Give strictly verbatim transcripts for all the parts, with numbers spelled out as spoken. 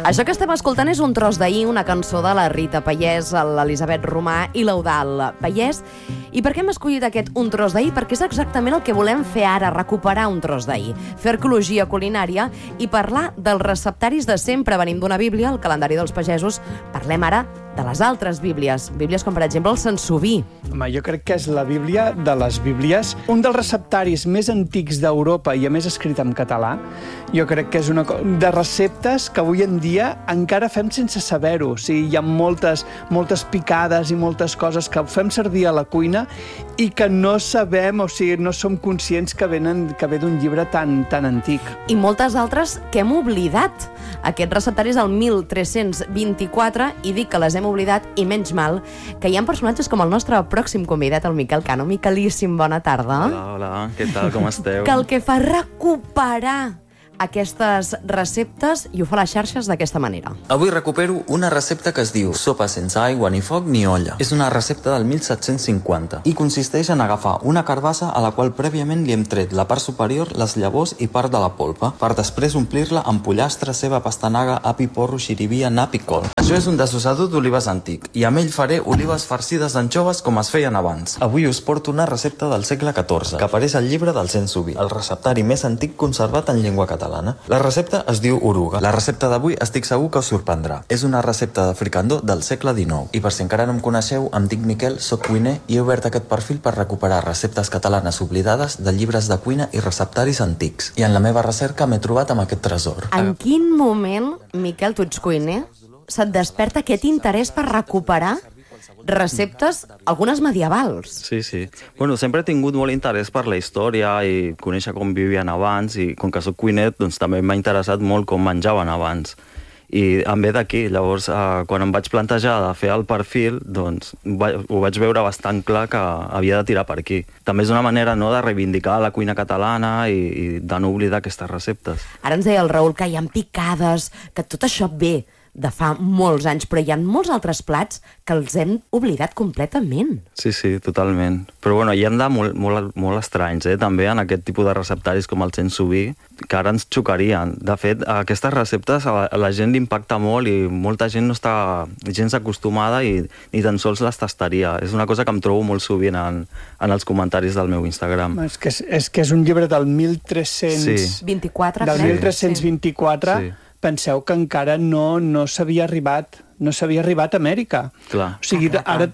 Això que estem escoltant és un tros d'ahir, una cançó de la Rita Pallès, l'Elisabet Romà i l'Eudal Pallès. I per què hem escollit aquest un tros d'ahir? Perquè és exactament el que volem fer ara, recuperar un tros d'ahir, fer arqueologia culinària i parlar dels receptaris de sempre. Venim d'una bíblia, el calendari dels pagesos, parlem ara de les altres bíblies, bíblies com per exemple el Sansoví. Home, jo crec que és la bíblia de les bíblies, un dels receptaris més antics d'Europa i a més escrit en català. Jo crec que és una cosa de receptes que avui en dia encara fem sense saber-ho. O sigui, hi ha moltes, moltes picades i moltes coses que fem servir a la cuina i que no sabem, o sigui, no som conscients que venen que ve d'un llibre tan, tan antic. I moltes altres que hem oblidat. Aquest receptari és el mil tres-cents vint-i-quatre i dic que les hem oblidat i menys mal que hi ha personatges com el nostre pròxim convidat, el Miquel Cano. Miquelíssim, bona tarda. Hola, hola, què tal, com esteu? Que el que fa recuperar aquestes receptes i ho fa a les xarxes d'aquesta manera. Avui recupero una recepta que es diu sopa sense aigua, ni foc, ni olla. És una recepta del mil set-cents cinquanta i consisteix en agafar una carbassa a la qual prèviament li hem tret la part superior, les llavors i part de la polpa, per després omplir-la amb pollastre, ceba, pastanaga, api, porro, xirivia, nap i col. Això és un desossador d'olives antic i amb ell faré olives farcides d'anxoves com es feien abans. Avui us porto una recepta del segle catorze que apareix al llibre del Sansoví, el receptari més antic conservat en llengua catalana. La recepta es diu oruga. La recepta d'avui estic segur que us sorprendrà. És una recepta de fricandó del segle dinou. I per si encara no em coneixeu, em dic Miquel, soc cuiner i he obert aquest perfil per recuperar receptes catalanes oblidades de llibres de cuina i receptaris antics. I en la meva recerca m'he trobat amb aquest tresor. En quin moment, Miquel, tu ets cuiner, se't desperta aquest interès per recuperar receptes, algunes medievals? Sí, sí. Bueno, sempre he tingut molt interès per la història i conèixer com vivien abans i com que soc cuiner, doncs també m'ha interessat molt com menjaven abans. I em ve d'aquí, llavors, eh, quan em vaig plantejar de fer el perfil, doncs ho vaig veure bastant clar que havia de tirar per aquí. També és una manera, no, de reivindicar la cuina catalana i, i de no oblidar aquestes receptes. Ara ens deia el Raül que hi ha picades, que tot això ve de fa molts anys, però hi ha molts altres plats que els hem oblidat completament. Sí, sí, totalment. Però bueno, hi ha de molt, molt, molt estranys, eh, també, en aquest tipus de receptaris com el Sansoví, que ara ens xocarien. De fet, aquestes receptes a la, a la gent li impacta molt i molta gent no està gens acostumada i ni tan sols les tastaria. És una cosa que em trobo molt sovint en, en els comentaris del meu Instagram. És que és, és, que és un llibre del mil tres-cents vint-i-quatre, del mil tres-cents vint-i-quatre. Sí. Penseu que encara no, no s'havia arribat, no s'havia arribat a Amèrica. Clar. O sigui, ara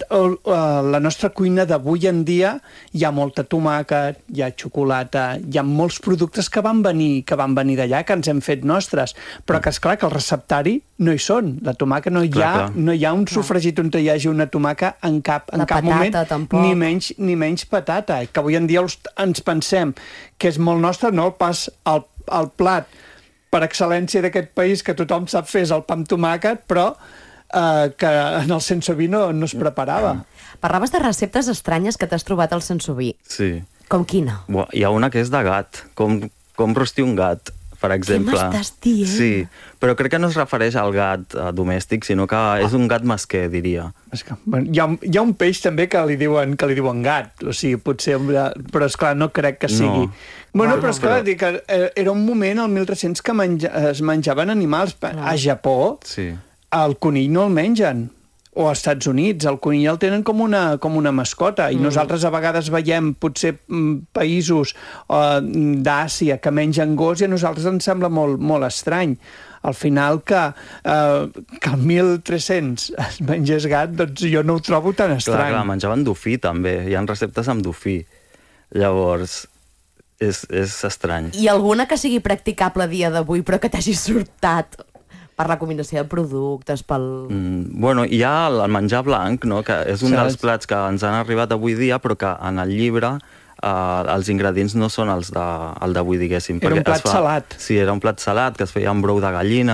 la nostra cuina d'avui en dia hi ha molta tomàquet, hi ha xocolata, hi ha molts productes que van venir que van venir d'allà, que ens hem fet nostres, però que és clar que el receptari no hi són. La tomàquet no hi ha, clar, clar. No hi ha un sofregit on hi hagi una tomaca en cap, en cap moment, tampoc. ni menys, ni menys patata, que avui en dia ens pensem que és molt nostre, no pas el, el plat per excel·lència d'aquest país, que tothom sap fer, és el pa amb tomàquet, però eh, que en el Sansoví no, no es preparava. Parlaves de receptes estranyes que t'has trobat al Sansoví. Sí. Com quina? Buah, hi ha una que és de gat, com, com rostir un gat, per exemple. Què m'estàs dient? Sí, però crec que no es refereix al gat uh, domèstic, sinó que ah. és un gat mesquer, diria. És que, bueno, hi, ha, hi ha un peix també que li diuen que li diuen gat, o sigui, potser, però esclar, no crec que sigui. No. Bueno, bueno, però esclar, però... que era un moment, al mil tres-cents, que menja, es menjaven animals. A Japó, sí. El conill no el mengen. O als Estats Units, el conill el tenen com una, com una mascota, i mm. nosaltres a vegades veiem potser països uh, d'Àsia que mengen gos i a nosaltres ens sembla molt, molt estrany. Al final que, uh, que el mil tres-cents es mengés gat, doncs jo no ho trobo tan estrany. Clar, clar, menjaven dofí també, hi ha receptes amb dofí. Llavors, és, és estrany. I alguna que sigui practicable a dia d'avui però que t'hagi sortat per la combinació de productes, pel... Mm, bueno, hi ha el menjar blanc, no?, que és un dels plats que ens han arribat avui dia, però que en el llibre eh, els ingredients no són els d'avui, diguéssim. Era un plat fa... salat. Sí, era un plat salat que es feia amb brou de gallina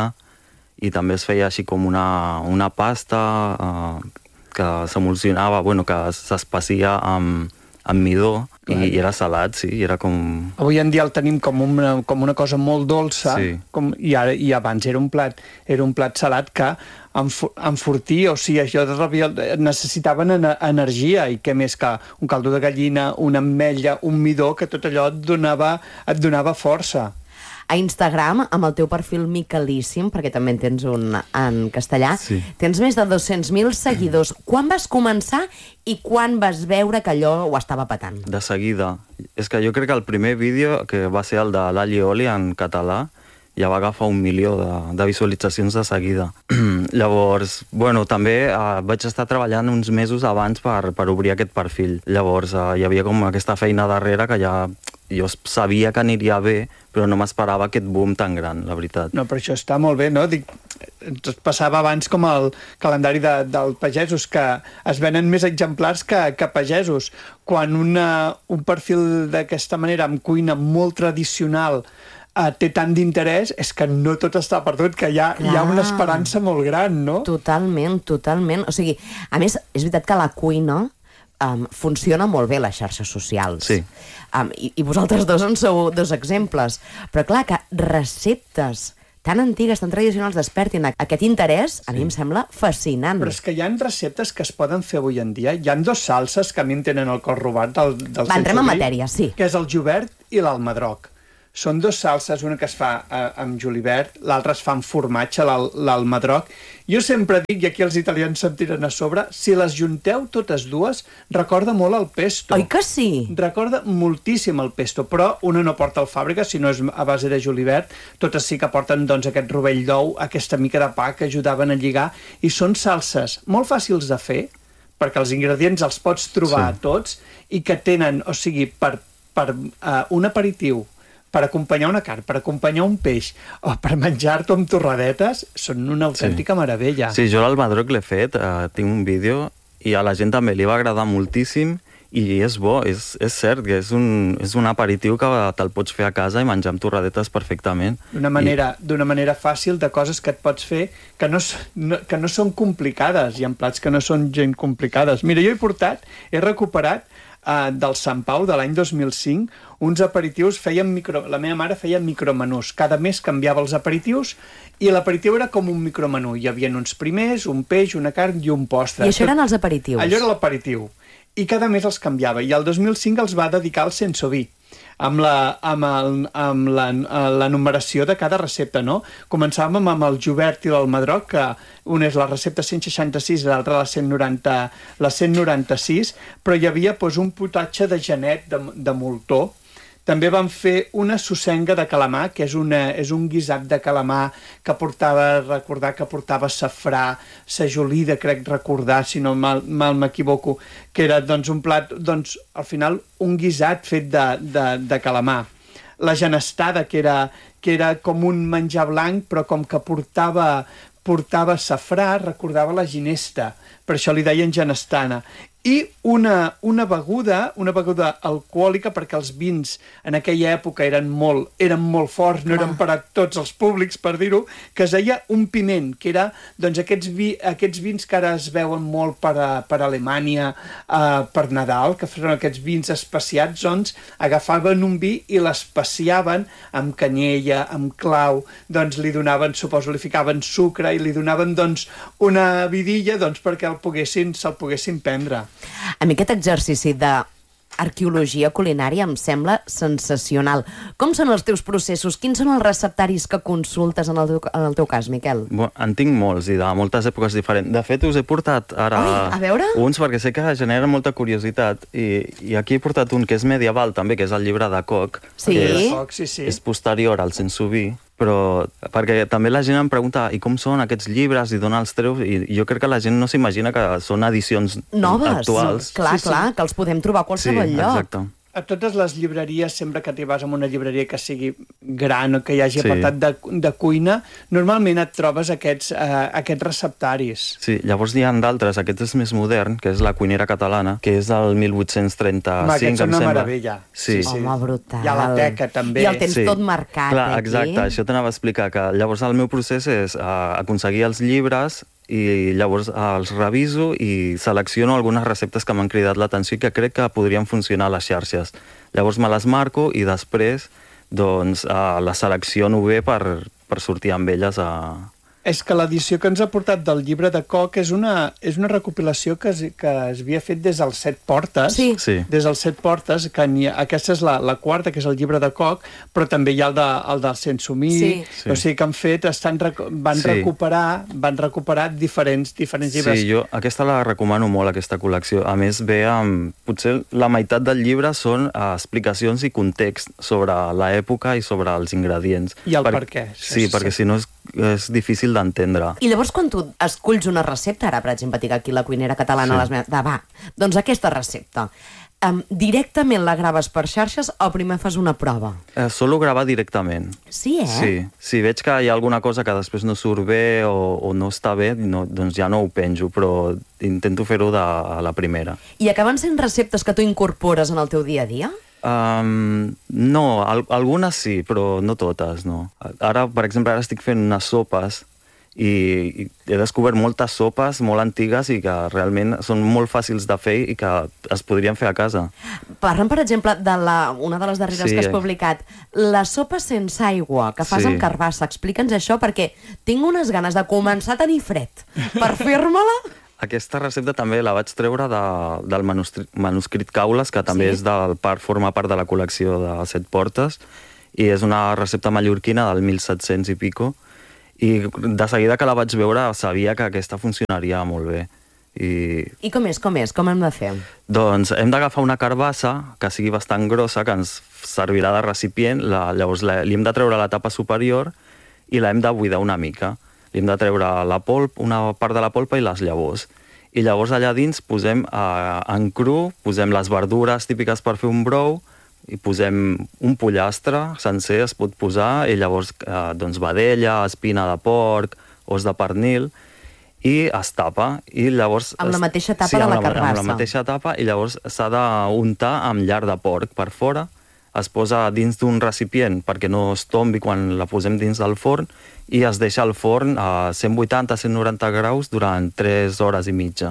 i també es feia així com una, una pasta eh, que s'emulsionava, bueno, que s'especia amb, amb midó. I, I era salat, sí, i era com... Avui en dia el tenim com una, com una cosa molt dolça, sí. com, i, ara, i abans era un plat, era un plat salat que enfortia, o sigui, això necessitaven energia, i què més que un caldo de gallina, una ametlla, un midó, que tot allò et donava, et donava força. A Instagram, amb el teu perfil Miquelíssim, perquè també en tens un en castellà, sí. Tens més de dos-cents mil seguidors. Quan vas començar i quan vas veure que allò ho estava patant? De seguida. És que jo crec que el primer vídeo, que va ser el de l'Ali Oli en català, ja va agafar un milió de, de visualitzacions de seguida. Llavors, bueno, també eh, vaig estar treballant uns mesos abans per, per obrir aquest perfil. Llavors, eh, hi havia com aquesta feina darrere que ja jo sabia que aniria bé, però no m'esperava aquest boom tan gran, la veritat. No, però això està molt bé, no? Dic, passava abans com el calendari de, del pagesos, que es venen més exemplars que, que pagesos. Quan una, un perfil d'aquesta manera, amb cuina molt tradicional, Uh, té tant d'interès, és que no tot està perdut, que hi ha, hi ha una esperança molt gran, no? Totalment, totalment. O sigui, a més, és veritat que la cuina um, funciona molt bé, les xarxes socials. Sí. Um, i, I vosaltres dos en sou dos exemples. Però clar, que receptes tan antigues, tan tradicionals, despertin aquest interès, a sí. mi em sembla fascinant. Però és que hi ha receptes que es poden fer avui en dia. Hi ha dos salses que a mi em tenen el cor robat del, del Va, entrem en matèria, sí. Que és el jubert i l'almadroc. Són dos salses, una que es fa eh, amb julivert, l'altra es fa amb formatge, l'almadroc. Jo sempre dic, i aquí els italians se'm tiren a sobre, si les junteu totes dues, recorda molt el pesto. Oi que sí? Recorda moltíssim el pesto, però una no porta al fàbrica, si no és a base de julivert. Totes sí que porten doncs, aquest rovell d'ou, aquesta mica de pa que ajudaven a lligar, i són salses molt fàcils de fer, perquè els ingredients els pots trobar sí. tots, i que tenen, o sigui, per, per uh, un aperitiu, per acompanyar una carn, per acompanyar un peix o per menjar-t'ho amb torradetes, són una autèntica sí. meravella. Sí, jo l'almadroc l'he fet, eh, tinc un vídeo i a la gent també li va agradar moltíssim i és bo, és, és cert que és un, és un aperitiu que te'l pots fer a casa i menjar amb torradetes perfectament. D'una manera, I... d'una manera fàcil, de coses que et pots fer que no, no, que no són complicades, i en plats que no són gent complicades. Mira, jo he portat, he recuperat Uh, del Sant Pau de l'any dos mil cinc, uns aperitius, feien micro... la meva mare feia micromenús. Cada mes canviava els aperitius i l'aperitiu era com un micromenú. Hi havia uns primers, un peix, una carn i un postre. I això eren els aperitius? Allò era l'aperitiu. I cada mes els canviava. I el dos mil cinc els va dedicar al sense vi, amb la, amb, el, amb la, la numeració de cada recepta, no? Començàvem amb el jubert i l'almadroc, que una és la recepta cent seixanta-sis i l'altra la cent noranta, la cent noranta-sis, però hi havia doncs, un potatge de genet de, de moltó. També vam fer una sussenga de calamar, que és, una, és un guisat de calamar que portava, recordar que portava safrà, sajolida, crec recordar, si no mal, mal m'equivoco, que era doncs, un plat, doncs, al final, un guisat fet de, de, de calamar. La genestada, que era, que era com un menjar blanc, però com que portava, portava safrà, recordava la ginesta, per això li deien genestana. I una, una beguda, una beguda alcohòlica, perquè els vins en aquella època eren molt, eren molt forts, no eren per a tots els públics, per dir-ho, que es deia un piment, que era doncs, aquests, vi, aquests vins que ara es veuen molt per, a, per a Alemanya, uh, per Nadal, que són aquests vins especiats, doncs agafaven un vi i l'especiaven amb canyella, amb clau, doncs li donaven, suposo, li ficaven sucre i li donaven doncs, una vidilla doncs, perquè el poguessin, se'l poguessin prendre. A mi aquest exercici d'arqueologia culinària em sembla sensacional. Com són els teus processos? Quins són els receptaris que consultes en el teu, en el teu cas, Miquel? Bon, en tinc molts i de moltes èpoques diferents. De fet, us he portat ara Oi, a veure? uns perquè sé que generen molta curiositat i, i aquí he portat un que és medieval també, que és el llibre de Koch, sí? que és, Koch, sí, sí. és posterior al sensoví, però perquè també la gent em pregunta i com són aquests llibres i d'on els treus, i jo crec que la gent no s'imagina que són edicions noves, actuals. Clar, sí, sí. clar, que els podem trobar a qualsevol sí, lloc. Exacte. A totes les llibreries, sempre que t'hi vas a una llibreria que sigui gran o que hi hagi Sí. apartat de, de cuina, normalment et trobes aquests, uh, aquests receptaris. Sí, llavors hi ha d'altres, aquest és més modern, que és la cuinera catalana, que és del mil vuit-cents trenta-cinc, Home, aquests són em una sembla. meravella. Sí. Sí, sí. Home, brutal. Hi ha la teca, també. I el tens Sí. tot marcat, Clar, aquí. exacte, això t'anava a explicar, que llavors el meu procés és uh, aconseguir els llibres i llavors uh, els reviso i selecciono algunes receptes que m'han cridat l'atenció i que crec que podrien funcionar a les xarxes. Llavors me les marco i després doncs, uh, les selecciono bé per, per sortir amb elles a, És que l'edició que ens ha portat del llibre de Coc és una, és una recopilació que es, que es havia fet des dels Set Portes. Sí. Sí. Des dels Set Portes, que ha, aquesta és la, la quarta, que és el llibre de Coc, però també hi ha el, de, el del Sensumí. Sí. Sí. O sigui que han fet, estan, van, Sí. recuperar, van recuperar diferents, diferents llibres. Sí, jo aquesta la recomano molt, aquesta col·lecció. A més, ve amb... Potser la meitat del llibre són uh, explicacions i context sobre l'època i sobre els ingredients. I el per, per què. Sí, perquè si no és, és difícil d'entendre. I llavors, quan tu esculls una recepta, ara, per exemple, tinc aquí la cuinera catalana, Sí. les meves... de, va, doncs aquesta recepta, um, directament la graves per xarxes o primer fas una prova? Eh, solo gravar directament. Sí, eh? Sí, si veig que hi ha alguna cosa que després no surt bé o, o no està bé, no, doncs ja no ho penjo, però intento fer-ho de a la primera. I acaben sent receptes que tu incorpores en el teu dia a dia? Um, no, al algunes sí, però no totes, no. Ara, per exemple, ara estic fent unes sopes i, i he descobert moltes sopes molt antigues i que realment són molt fàcils de fer i que es podrien fer a casa. Parlen, per exemple, de la, una de les darreres Sí. que has publicat, la sopa sense aigua, que fas Sí. amb carbassa. Explica'ns això, perquè tinc unes ganes de començar a tenir fred per fer-me-la. Aquesta recepta també la vaig treure de, del manuscrit, manuscrit Caules, que també Sí? és del part, forma part de la col·lecció de Set Portes, i és una recepta mallorquina del mil set-cents i pico, i de seguida que la vaig veure sabia que aquesta funcionaria molt bé. I, I com és, com és? Com hem de fer? doncs hem d'agafar una carbassa que sigui bastant grossa, que ens servirà de recipient, la, llavors la, li hem de treure la tapa superior i la hem de buidar una mica. Li hem de treure la polp, una part de la polpa i les llavors. I llavors allà dins posem eh, en cru, posem les verdures típiques per fer un brou, i posem un pollastre sencer, es pot posar, i llavors eh, doncs vedella, espina de porc, os de pernil, i es tapa. I llavors, Amb la mateixa tapa sí, de la amb carbassa. amb la mateixa tapa, i llavors s'ha d'untar amb llar de porc per fora, es posa dins d'un recipient perquè no es tombi quan la posem dins del forn i es deixa al forn a cent vuitanta a cent noranta graus durant tres hores i mitja.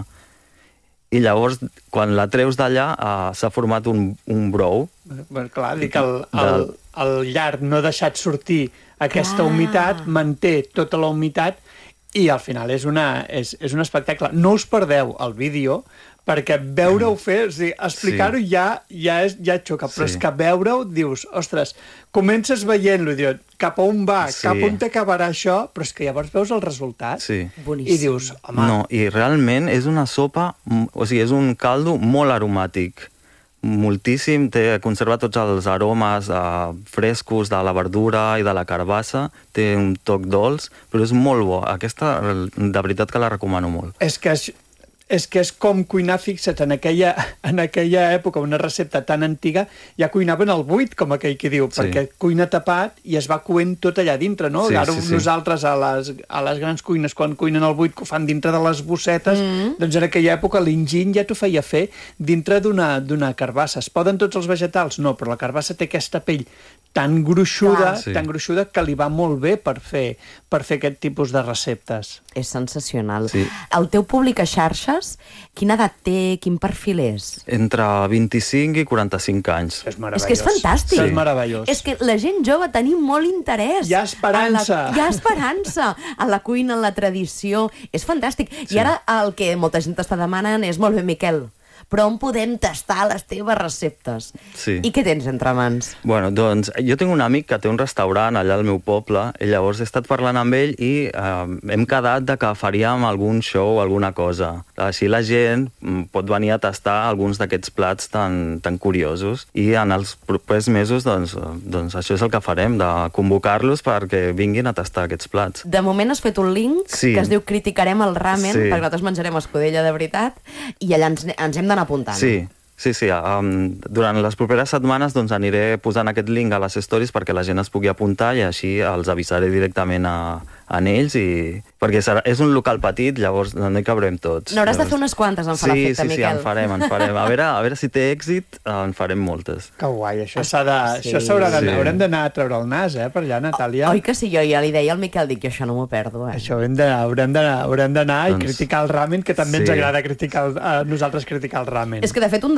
I llavors, quan la treus d'allà, eh, s'ha format un, un brou. Bé, clar, dic, el, el, el llarg no ha deixat sortir aquesta Clar. humitat, manté tota la humitat i al final és, una, és, és un espectacle. No us perdeu el vídeo, perquè veure-ho fer, o sigui, explicar-ho Sí. ja, ja, és, ja et xoca, però Sí. és que veure-ho, dius, ostres, comences veient-lo, dius, cap a on va, Sí. cap on t'acabarà això, però és que llavors veus el resultat Sí. Boníssim. i dius, home, No, i realment és una sopa, mm, o sigui, és un caldo molt aromàtic, moltíssim, té, conserva tots els aromes eh, frescos de la verdura i de la carbassa, té un toc dolç, però és molt bo. Aquesta, de veritat que la recomano molt. és que és, és que és com cuinar, fixa't, en aquella, en aquella època, una recepta tan antiga, ja cuinaven al buit, com aquell que diu, Sí. perquè cuina tapat i es va coent tot allà dintre, no? Sí, Ara sí, sí. nosaltres a les, a les grans cuines, quan cuinen al buit, que ho fan dintre de les bossetes, mm. doncs en aquella època l'enginy ja t'ho feia fer dintre d'una d'una carbassa. Es poden tots els vegetals? No, però la carbassa té aquesta pell tan gruixuda, Clar. Sí. tan gruixuda que li va molt bé per fer, per fer aquest tipus de receptes. És sensacional. Sí. El teu públic a xarxes, quina edat té, quin perfil és? Entre vint-i-cinc i quaranta-cinc anys. És És meravellós. que és fantàstic. És meravellós. És que la gent jove tenim molt interès. Hi ha esperança. En la, hi ha esperança en la cuina, en la tradició. És fantàstic. Sí. I ara el que molta gent t'està demanant és, molt bé, Miquel, però on podem tastar les teves receptes? Sí. I què tens entre mans? Bueno, doncs jo tinc un amic que té un restaurant allà al meu poble i llavors he estat parlant amb ell i eh, hem quedat de que faríem algun show, alguna cosa. Així la gent mm, pot venir a tastar alguns d'aquests plats tan, tan curiosos i en els propers mesos doncs, eh, doncs això és el que farem, de convocar-los perquè vinguin a tastar aquests plats. De moment has fet un link Sí. que es diu Criticarem el ramen, Sí. perquè nosaltres menjarem escudella de veritat, i allà ens, ens hem d'anar apuntant. Sí, sí, sí. Um, durant les properes setmanes doncs, aniré posant aquest link a les stories perquè la gent es pugui apuntar i així els avisaré directament a, a ells i... perquè serà, és un local petit, llavors no hi cabrem tots. N'hauràs de Llavors... fer unes quantes, em fa sí, l'efecte, sí, Miquel. Sí, en farem, en farem. A veure, a veure si té èxit, en farem moltes. Que guai, això s'ha de... Sí. Això s'haurà d'anar, Sí. haurem d'anar a treure el nas, eh, per allà, Natàlia. Oi que sí? Jo ja li deia al Miquel, dic, jo això no m'ho perdo, eh? Això haurem d'anar, haurem d'anar, haurem d'anar Doncs- i criticar el ramen, que també ens sí. agrada criticar el, a nosaltres criticar el ramen. És que, de fet, un dels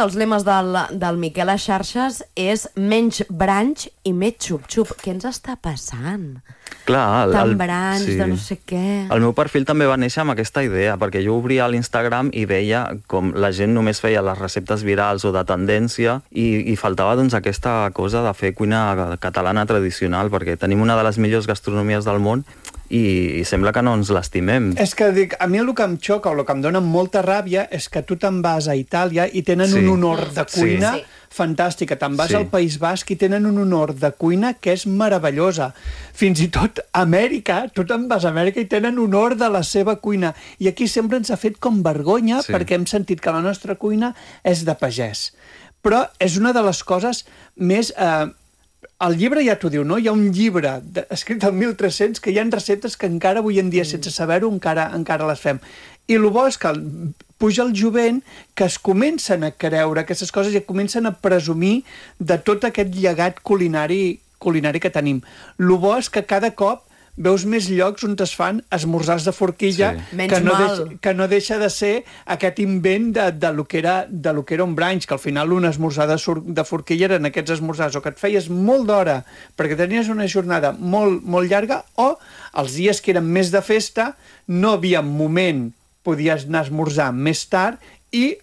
dels lemes del, del Miquel a xarxes és menys branch i més xup-xup. Què ens està passant? Clar, el, Tan el, branch, sí. de no sé què... El meu perfil també va néixer amb aquesta idea, perquè jo obria l'Instagram i veia com la gent només feia les receptes virals o de tendència i, i faltava doncs aquesta cosa de fer cuina catalana tradicional, perquè tenim una de les millors gastronomies del món i, i sembla que no ens l'estimem. És que dic, a mi el que em xoca o el que em dona molta ràbia és que tu te'n vas a Itàlia i tenen Sí. un honor de cuina Sí. fantàstica. Te'n vas Sí. al País Basc i tenen un honor de cuina que és meravellosa. Fins i tot a Amèrica, tu te'n vas a Amèrica i tenen honor de la seva cuina. I aquí sempre ens ha fet com vergonya Sí. perquè hem sentit que la nostra cuina és de pagès. Però és una de les coses més... Eh, el llibre ja t'ho diu, no? Hi ha un llibre de, escrit al mil tres-cents que hi ha receptes que encara avui en dia, mm. sense saber-ho, encara, encara les fem. I el bo és que puja el jovent que es comencen a creure aquestes coses i comencen a presumir de tot aquest llegat culinari, culinari que tenim. El bo és que cada cop veus més llocs on es fan esmorzars de forquilla, Sí. que, no Menys deix, mal. que no deixa de ser aquest invent de, de, lo que era, de lo que era un branch, que al final un esmorzar de, sur, de forquilla eren aquests esmorzars, o que et feies molt d'hora perquè tenies una jornada molt, molt llarga, o els dies que eren més de festa no havia moment, podies anar a esmorzar més tard i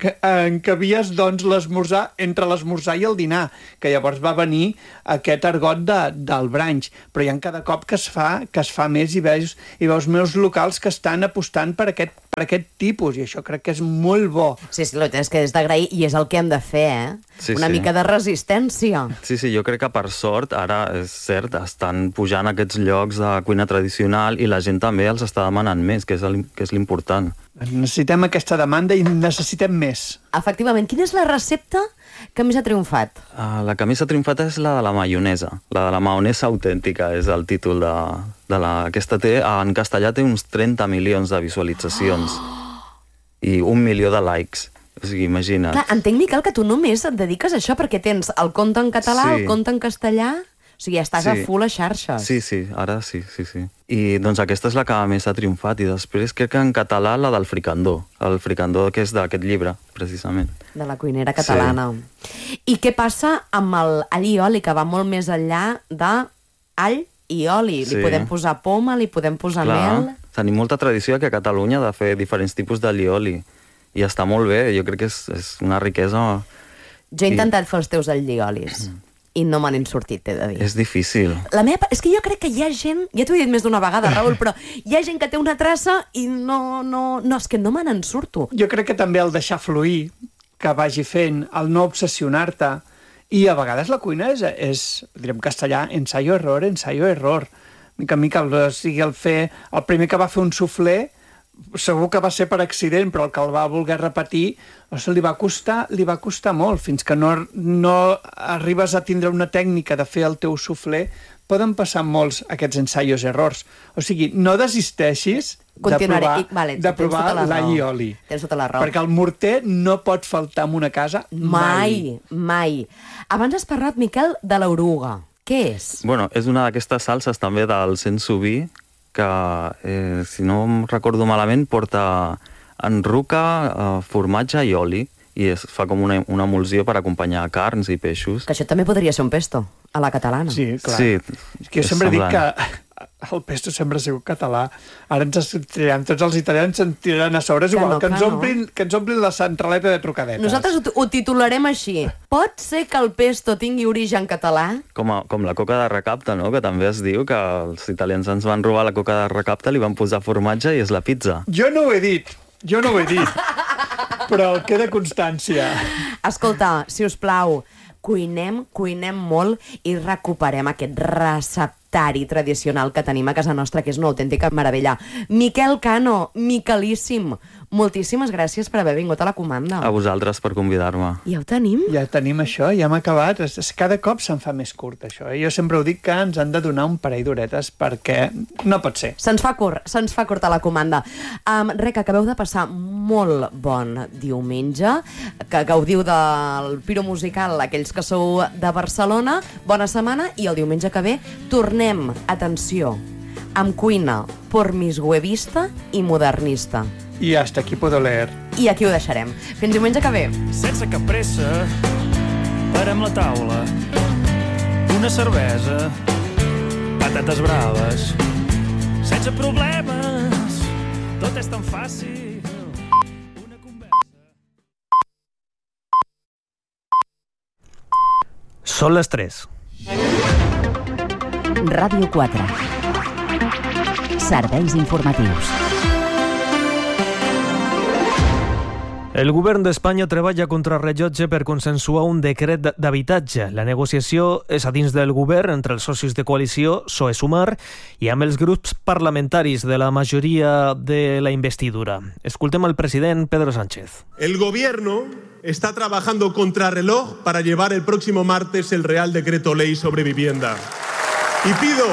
encabies doncs, l'esmorzar entre l'esmorzar i el dinar, que llavors va venir aquest argot de, del branch. Però hi ha cada cop que es fa, que es fa més i veus, i veus meus locals que estan apostant per aquest, per aquest tipus, i això crec que és molt bo. Sí, sí, la veritat és que és d'agrair i és el que hem de fer, eh? Sí, Una sí. mica de resistència. Sí, sí, jo crec que per sort, ara és cert, estan pujant aquests llocs de cuina tradicional i la gent també els està demanant més, que és el- que és l'important. Necessitem aquesta demanda i necessitem més. Efectivament, quina és la recepta que més ha triomfat? Uh, la que més ha triomfat és la de la maionesa. La de la maonesa autèntica és el títol de, de la... Aquesta té, en castellà té uns trenta milions de visualitzacions i un milió de likes. O sigui, imagina't. Clar, entenc, Miquel, que tu només et dediques a això perquè tens el conte en català, Sí. el conte en castellà... O sigui, estàs Sí. a full a xarxes. Sí, sí, ara sí, sí, sí. I doncs aquesta és la que més ha triomfat. I després crec que en català la del fricandó. El fricandó que és d'aquest llibre, precisament. De la cuinera catalana. Sí. I què passa amb el all i oli, que va molt més enllà de all i oli? Li Sí. podem posar poma, li podem posar mel... Tenim molta tradició aquí a Catalunya de fer diferents tipus d'allioli. I està molt bé, jo crec que és, és una riquesa... Jo he I- intentat fer els teus all i olis i no me n'he sortit, t'he de dir. És difícil. La meva... És que jo crec que hi ha gent... Ja t'ho he dit més d'una vegada, Raül, però hi ha gent que té una traça i no... No, no és que no me n'en surto. Jo crec que també el deixar fluir, que vagi fent, el no obsessionar-te, i a vegades la cuina és, és direm castellà, ensayo-error, ensayo-error. Mica en mica, o sigui, el fer... El primer que va fer un suflé, segur que va ser per accident, però el que el va voler repetir, o sigui, li va costar, li va costar molt, fins que no, no arribes a tindre una tècnica de fer el teu suflé, poden passar molts aquests ensaios errors. O sigui, no desisteixis de Continuaré. provar, I, vale, de tens tota provar la raó. l'all i oli. Tens tota la raó. Perquè el morter no pot faltar en una casa mai. Mai, mai. Abans has parlat, Miquel, de l'oruga. Què és? Bueno, és una d'aquestes salses també del sensoví que, eh, si no em recordo malament, porta enruca, eh, formatge i oli, i es fa com una, una emulsió per acompanyar carns i peixos. Que això també podria ser un pesto, a la catalana. Sí, clar. Sí, És que jo és sempre dic semblant. que el pesto sempre ha sigut català. Ara ens tiraran, tots els italians ens tiraran a sobre. És Que igual, no, que, ens que no. omplin, que ens omplin la centraleta de trucadetes. Nosaltres ho, ho titularem així. Pot ser que el pesto tingui origen català? Com, a, com la coca de recapte, no? Que també es diu que els italians ens van robar la coca de recapte, li van posar formatge i és la pizza. Jo no ho he dit, jo no ho he dit. Però queda constància. Escolta, si us plau, cuinem, cuinem molt i recuperem aquest receptari tradicional que tenim a casa nostra, que és una autèntica meravella. Miquel Cano, Miquelíssim, moltíssimes gràcies per haver vingut a la comanda. A vosaltres per convidar-me. Ja ho tenim? Ja tenim això, ja hem acabat. És- és- Cada cop se'n fa més curt, això. Eh? Jo sempre ho dic que ens han de donar un parell d'horetes perquè no pot ser. Se'ns fa curt, se'ns fa curt a la comanda. Um, Re, que acabeu de passar molt bon diumenge, que gaudiu del Piro Musical, aquells que sou de Barcelona, bona setmana, i el diumenge que ve tornem, atenció, amb cuina por miswebista i modernista. I hasta aquí puedo leer. i aquí ho deixarem. Fins diumenge que ve. Sense cap pressa, parem la taula, una cervesa, patates braves, sense problemes, tot és tan fàcil. Una conversa. Són les tres. Ràdio quatre. Serveis informatius. El govern d'Espanya treballa contra rellotge per consensuar un decret d'habitatge. La negociació és a dins del govern entre els socis de coalició P S O E-Sumar i amb els grups parlamentaris de la majoria de la investidura. Escoltem el president Pedro Sánchez. El gobierno está trabajando contrarreloj para llevar el próximo martes el Real Decreto Ley sobre vivienda. Y pido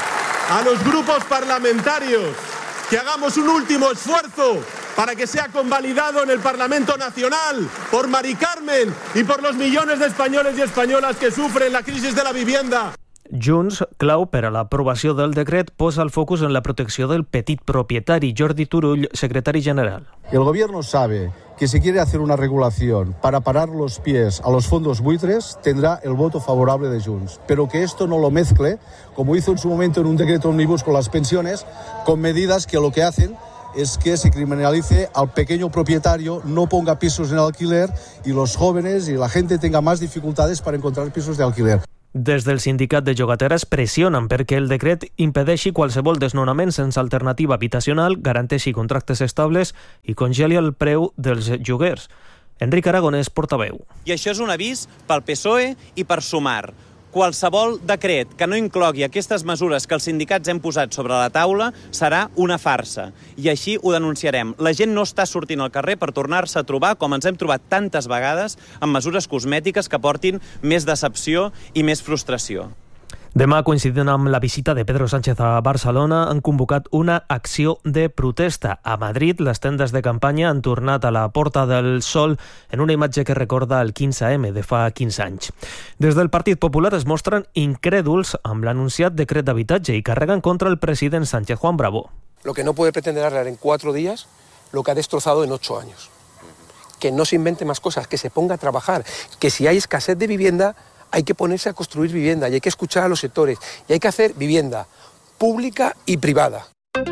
a los grupos parlamentarios que hagamos un último esfuerzo para que sea convalidado en el Parlamento Nacional por Mari Carmen y por los millones de españoles y españolas que sufren la crisis de la vivienda. Junts, clau per a l'aprovació del decret, posa el focus en la protecció del petit propietari. Jordi Turull, secretari general. El gobierno sabe que si quiere hacer una regulación para parar los pies a los fondos buitres, tendrá el voto favorable de Junts. Pero que esto no lo mezcle, como hizo en su momento en un decreto omnibus con las pensiones, con medidas que lo que hacen es que se criminalice al pequeño propietario, no ponga pisos en alquiler y los jóvenes y la gente tenga más dificultades para encontrar pisos de alquiler. Des del sindicat de llogateres pressionen perquè el decret impedeixi qualsevol desnonament sense alternativa habitacional, garanteixi contractes estables i congeli el preu dels lloguers. Enric Aragonès, portaveu. I això és un avís pel P S O E i per Sumar. Qualsevol decret que no inclogui aquestes mesures que els sindicats hem posat sobre la taula serà una farsa. I així ho denunciarem. La gent no està sortint al carrer per tornar-se a trobar, com ens hem trobat tantes vegades, amb mesures cosmètiques que portin més decepció i més frustració. Demà, coincidint amb la visita de Pedro Sánchez a Barcelona, han convocat una acció de protesta. A Madrid, les tendes de campanya han tornat a la Porta del Sol en una imatge que recorda el quinze eme de fa quinze anys. Des del Partit Popular es mostren incrèduls amb l'anunciat decret d'habitatge i carreguen contra el president Sánchez. Juan Bravo. Lo que no puede pretender arreglar en cuatro días lo que ha destrozado en ocho años. Que no se invente más cosas, que se ponga a trabajar, que si hay escasez de vivienda hay que ponerse a construir vivienda y hay que escuchar a los sectores y hay que hacer vivienda pública y privada.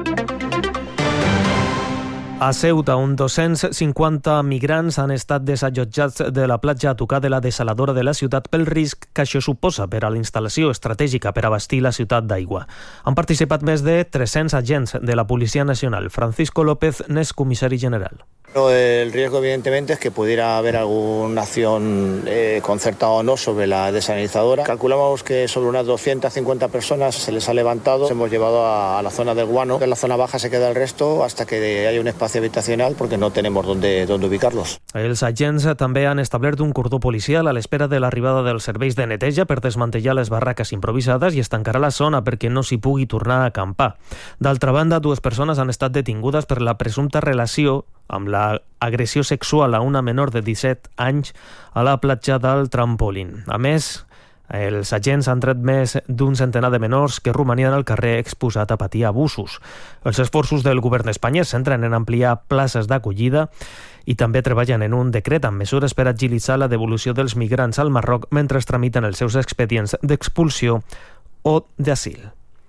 A Ceuta, uns dos-cents cinquanta migrants han estat desallotjats de la platja a tocar de la desaladora de la ciutat pel risc que això suposa per a la instal·lació estratègica per abastir la ciutat d'aigua. Han participat més de tres-cents agents de la Policia Nacional. Francisco López n'és comissari general. El riesgo, evidentemente, es que pudiera haber alguna acción eh, concertada o no sobre la desalinizadora. Calculamos que sobre unas doscientas cincuenta personas se les ha levantado. Se hemos llevado a, a la zona del Guano. En la zona baja se queda el resto hasta que haya un espacio habitacional porque no tenemos dónde, dónde ubicarlos. Els agents també han establert un cordó policial a l'espera de l'arribada dels serveis de neteja per desmantellar les barraques improvisades i estancarà la zona perquè no s'hi pugui tornar a acampar. D'altra banda, dues persones han estat detingudes per la presumpta relació amb l'agressió sexual a una menor de disset anys a la platja del Trampolín. A més, els agents han tret més d'un centenar de menors que romanien al carrer exposat a patir abusos. Els esforços del govern d'Espanya es centren en ampliar places d'acollida i també treballen en un decret amb mesures per agilitzar la devolució dels migrants al Marroc mentre es tramiten els seus expedients d'expulsió o d'asil.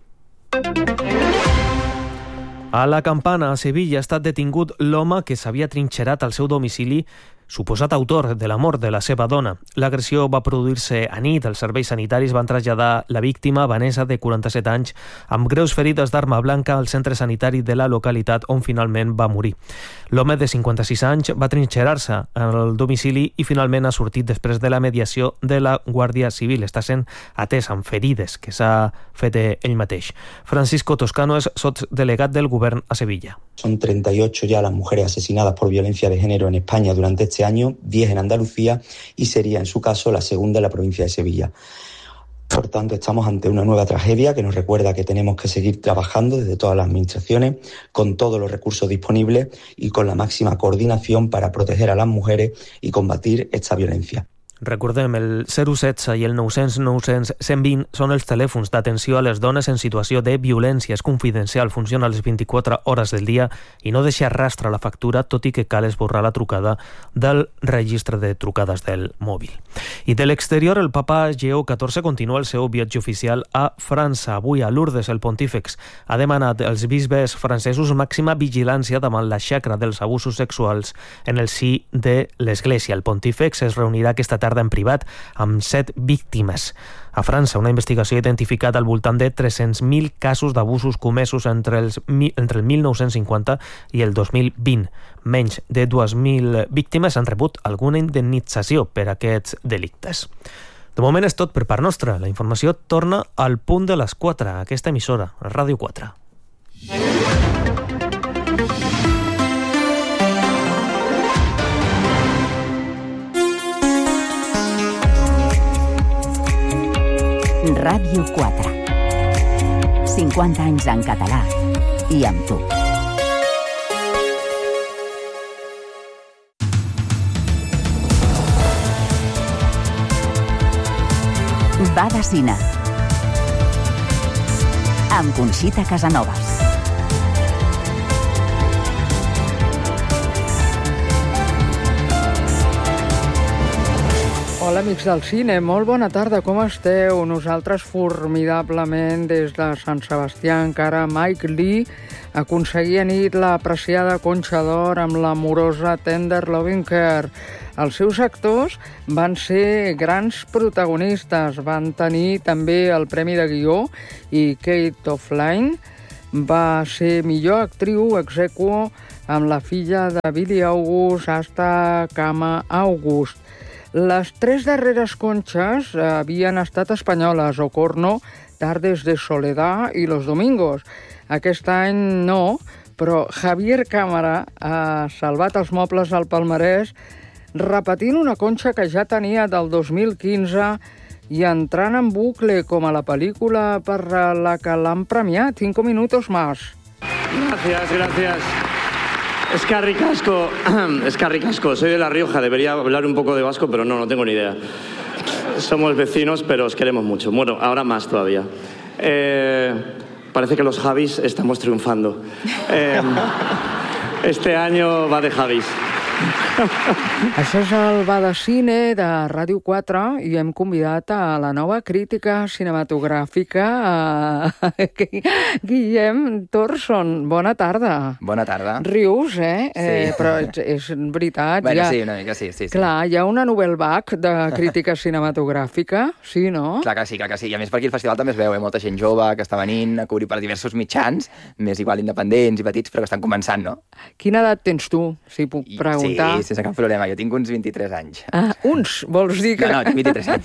A la Campana, a Sevilla, ha estat detingut l'home que s'havia trinxerat al seu domicili, suposat autor de la mort de la seva dona. L'agressió va produir-se a nit. Els serveis sanitaris van traslladar la víctima, Vanessa, de quaranta-set anys, amb greus ferides d'arma blanca al centre sanitari de la localitat on finalment va morir. L'home de cinquanta-sis anys va trinxerar-se al domicili i finalment ha sortit després de la mediació de la Guàrdia Civil. Està sent atès amb ferides que s'ha fet ell mateix. Francisco Toscano és sotsdelegat del govern a Sevilla. Son treinta y ocho ya las mujeres asesinadas por violencia de género en España durante este año, diez en Andalucía y sería en su caso la segunda en la provincia de Sevilla. Por tanto, estamos ante una nueva tragedia que nos recuerda que tenemos que seguir trabajando desde todas las administraciones con todos los recursos disponibles y con la máxima coordinación para proteger a las mujeres y combatir esta violencia. Recordem, el zero setze i el nou cents nou cents cent vint són els telèfons d'atenció a les dones en situació de violència. És confidencial, funciona a les vint-i-quatre hores del dia i no deixa rastre a la factura, tot i que cal esborrar la trucada del registre de trucades del mòbil. I de l'exterior, el papa Lleó catorze continua el seu viatge oficial a França. Avui a Lourdes, el pontífex ha demanat als bisbes francesos màxima vigilància davant la xacra dels abusos sexuals en el si de l'Església. El pontífex es reunirà aquesta tarda en privat amb set víctimes. A França, una investigació ha identificat al voltant de tres-cents mil casos d'abusos comesos entre, els, entre el mil nou-cents cinquanta i el dos mil vint. Menys de dues mil víctimes han rebut alguna indemnització per aquests delictes. De moment és tot per part nostra. La informació torna al punt de les quatre, a aquesta emissora, Ràdio quatre. Ràdio quatre. cinquanta anys en català i amb tu. Va de cine. Amb Conxita Casanovas. Hola, amics del cine, molt bona tarda, com esteu? Nosaltres formidablement des de Sant Sebastià, encara Mike Lee aconseguia nit la apreciada Conxa d'Or amb l'amorosa Tender Loving Care. Els seus actors van ser grans protagonistes, van tenir també el Premi de Guió i Kate O'Flynn va ser millor actriu ex aequo amb la filla de Billy August, Asta Kama August. Les tres darreres Conxes havien estat espanyoles, Ocorno, Tardes de Soledad i Los Domingos. Aquest any no, però Javier Cámara ha salvat els mobles al palmarès repetint una Conxa que ja tenia del dos mil quinze i entrant en bucle com a la pel·lícula per la que l'han premiat, Cinco minutos más. Gracias, gracias. Es que ricasco, es que ricasco, soy de La Rioja, debería hablar un poco de vasco, pero no, no tengo ni idea. Somos vecinos, pero os queremos mucho. Bueno, ahora más todavía. Eh, parece que los Javis estamos triunfando. Eh, este año va de Javis. Això és el Va de Cine de Ràdio quatre i hem convidat a la nova crítica cinematogràfica a Guillem Thorson. Bona tarda. Bona tarda. Rius, eh? Sí. eh però és veritat. Bueno, ja... sí, una mica sí, sí, sí. Clar, hi ha una novel vague de crítica cinematogràfica, sí, no? Clar que sí, clar que sí. I a més per aquí el festival també es veu, eh? Molta gent jove que està venint a cobrir per diversos mitjans, més igual independents i petits, però que estan començant, no? Quina edat tens tu, si puc preguntar? Sí, sense cap problema. Jo tinc uns vint-i-tres anys. Ah, uns? Vols dir que... No, no, tinc vint-i-tres anys.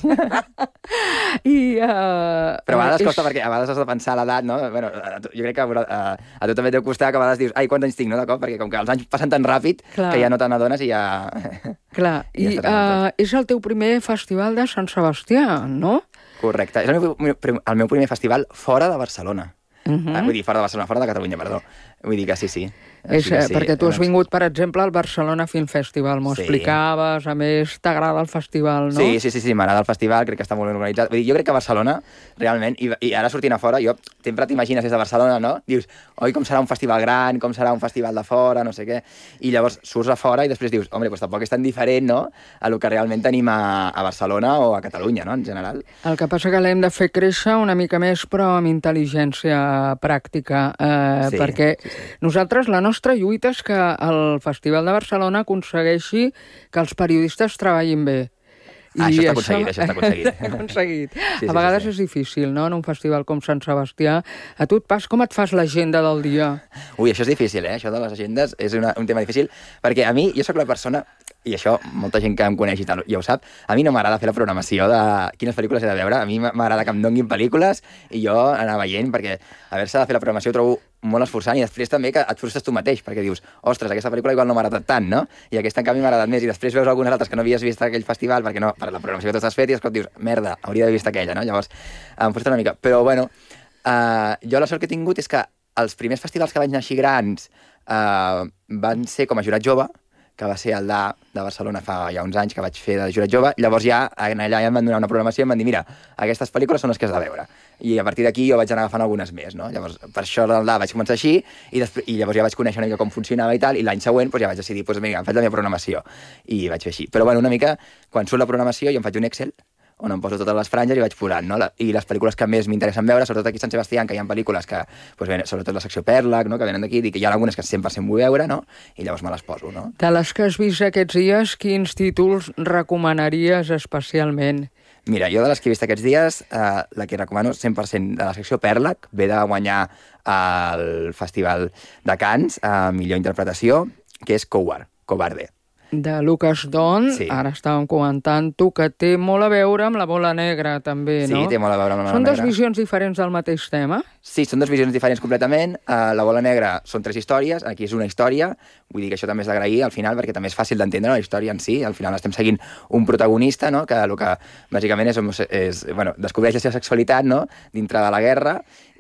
I, uh, Però a vegades és... costa, perquè a vegades has de pensar l'edat, no? Bueno, a tu, jo crec que a, a, a tu també deu costar que a vegades dius, ai, quants anys tinc, no? De cop, perquè com que els anys passen tan ràpid Clar. que ja no te n'adones i ja... Clar, i, i uh, és el teu primer festival de Sant Sebastià, no? Correcte. És el meu, el meu primer festival fora de Barcelona. Uh -huh. Vull dir, fora de Barcelona, fora de Catalunya, perdó. Vull dir que sí, sí. És, sí, sí. Perquè tu has vingut, per exemple, al Barcelona Film Festival, m'ho sí. explicaves, a més t'agrada el festival, no? Sí, sí, sí, sí m'agrada el festival, crec que està molt ben organitzat. Vull dir, jo crec que Barcelona, realment, i, i ara sortint a fora, jo sempre t'imagines des de Barcelona, no? Dius, oi, com serà un festival gran, com serà un festival de fora, no sé què, i llavors surts a fora i després dius, home, doncs tampoc és tan diferent, no?, a lo que realment tenim a, a Barcelona o a Catalunya, no?, en general. El que passa que l'hem de fer créixer una mica més, però amb intel·ligència pràctica, eh, sí, perquè sí, sí. nosaltres, la nostra lluita és que el Festival de Barcelona aconsegueixi que els periodistes treballin bé. Ah, I això està aconseguit, això està aconseguit. aconseguit. Sí, a vegades sí, sí. és difícil, no?, en un festival com Sant Sebastià. A tu et pas, com et fas l'agenda del dia? Ui, això és difícil, eh? Això de les agendes és una, un tema difícil, perquè a mi, jo sóc la persona, i això molta gent que em coneix i tal, ja ho sap, a mi no m'agrada fer la programació de quines pel·lícules he de veure, a mi m'agrada que em donguin pel·lícules i jo anar veient, perquè haver-se de fer la programació ho trobo molt esforçant i després també que et frustres tu mateix, perquè dius, ostres, aquesta pel·lícula igual no m'ha agradat tant, no? I aquesta en canvi m'ha agradat més, i després veus algunes altres que no havies vist a aquell festival, perquè no, per la programació que tu has fet, i es dius, merda, hauria d'haver vist aquella, no? Llavors, em frustra una mica. Però, bueno, uh, jo la sort que he tingut és que els primers festivals que vaig anar així grans uh, van ser com a jurat jove, que va ser el de, de Barcelona fa ja uns anys, que vaig fer de jurat jove. Llavors ja, allà ja em van donar una programació i em van dir, mira, aquestes pel·lícules són les que has de veure. I a partir d'aquí jo vaig anar agafant algunes més, no? Llavors, per això el de vaig començar així, i, després, i llavors ja vaig conèixer una mica com funcionava i tal, i l'any següent doncs, ja vaig decidir, doncs, mira, em faig la meva programació. I vaig fer així. Però bueno, una mica, quan surt la programació, jo em faig un Excel, on em poso totes les franges i vaig posant, no? I les pel·lícules que més m'interessen veure, sobretot aquí a Sant Sebastià, que hi ha pel·lícules que, doncs, bé, sobretot la secció Perlac, no? Que venen d'aquí, i que hi ha algunes que cent per cent vull veure, no? I llavors me les poso, no? De les que has vist aquests dies, quins títols recomanaries especialment? Mira, jo de les que he vist aquests dies, eh, la que recomano cent per cent de la secció Perlac, ve de guanyar el Festival de Cannes a millor interpretació, que és Coward, Covarde. De Lucas Don, sí. Ara estàvem comentant-ho, que té molt a veure amb la Bola Negra, també, no? Sí, té molt a veure amb la Bola Són Negra. Són dues visions diferents del mateix tema? Sí, són dues visions diferents completament. Uh, la Bola Negra són tres històries, aquí és una història, vull dir que això també és d'agrair al final, perquè també és fàcil d'entendre la història en si. Al final estem seguint un protagonista, no?, que el que bàsicament és, és bueno, descobreix la seva sexualitat, no?, dintre de la guerra,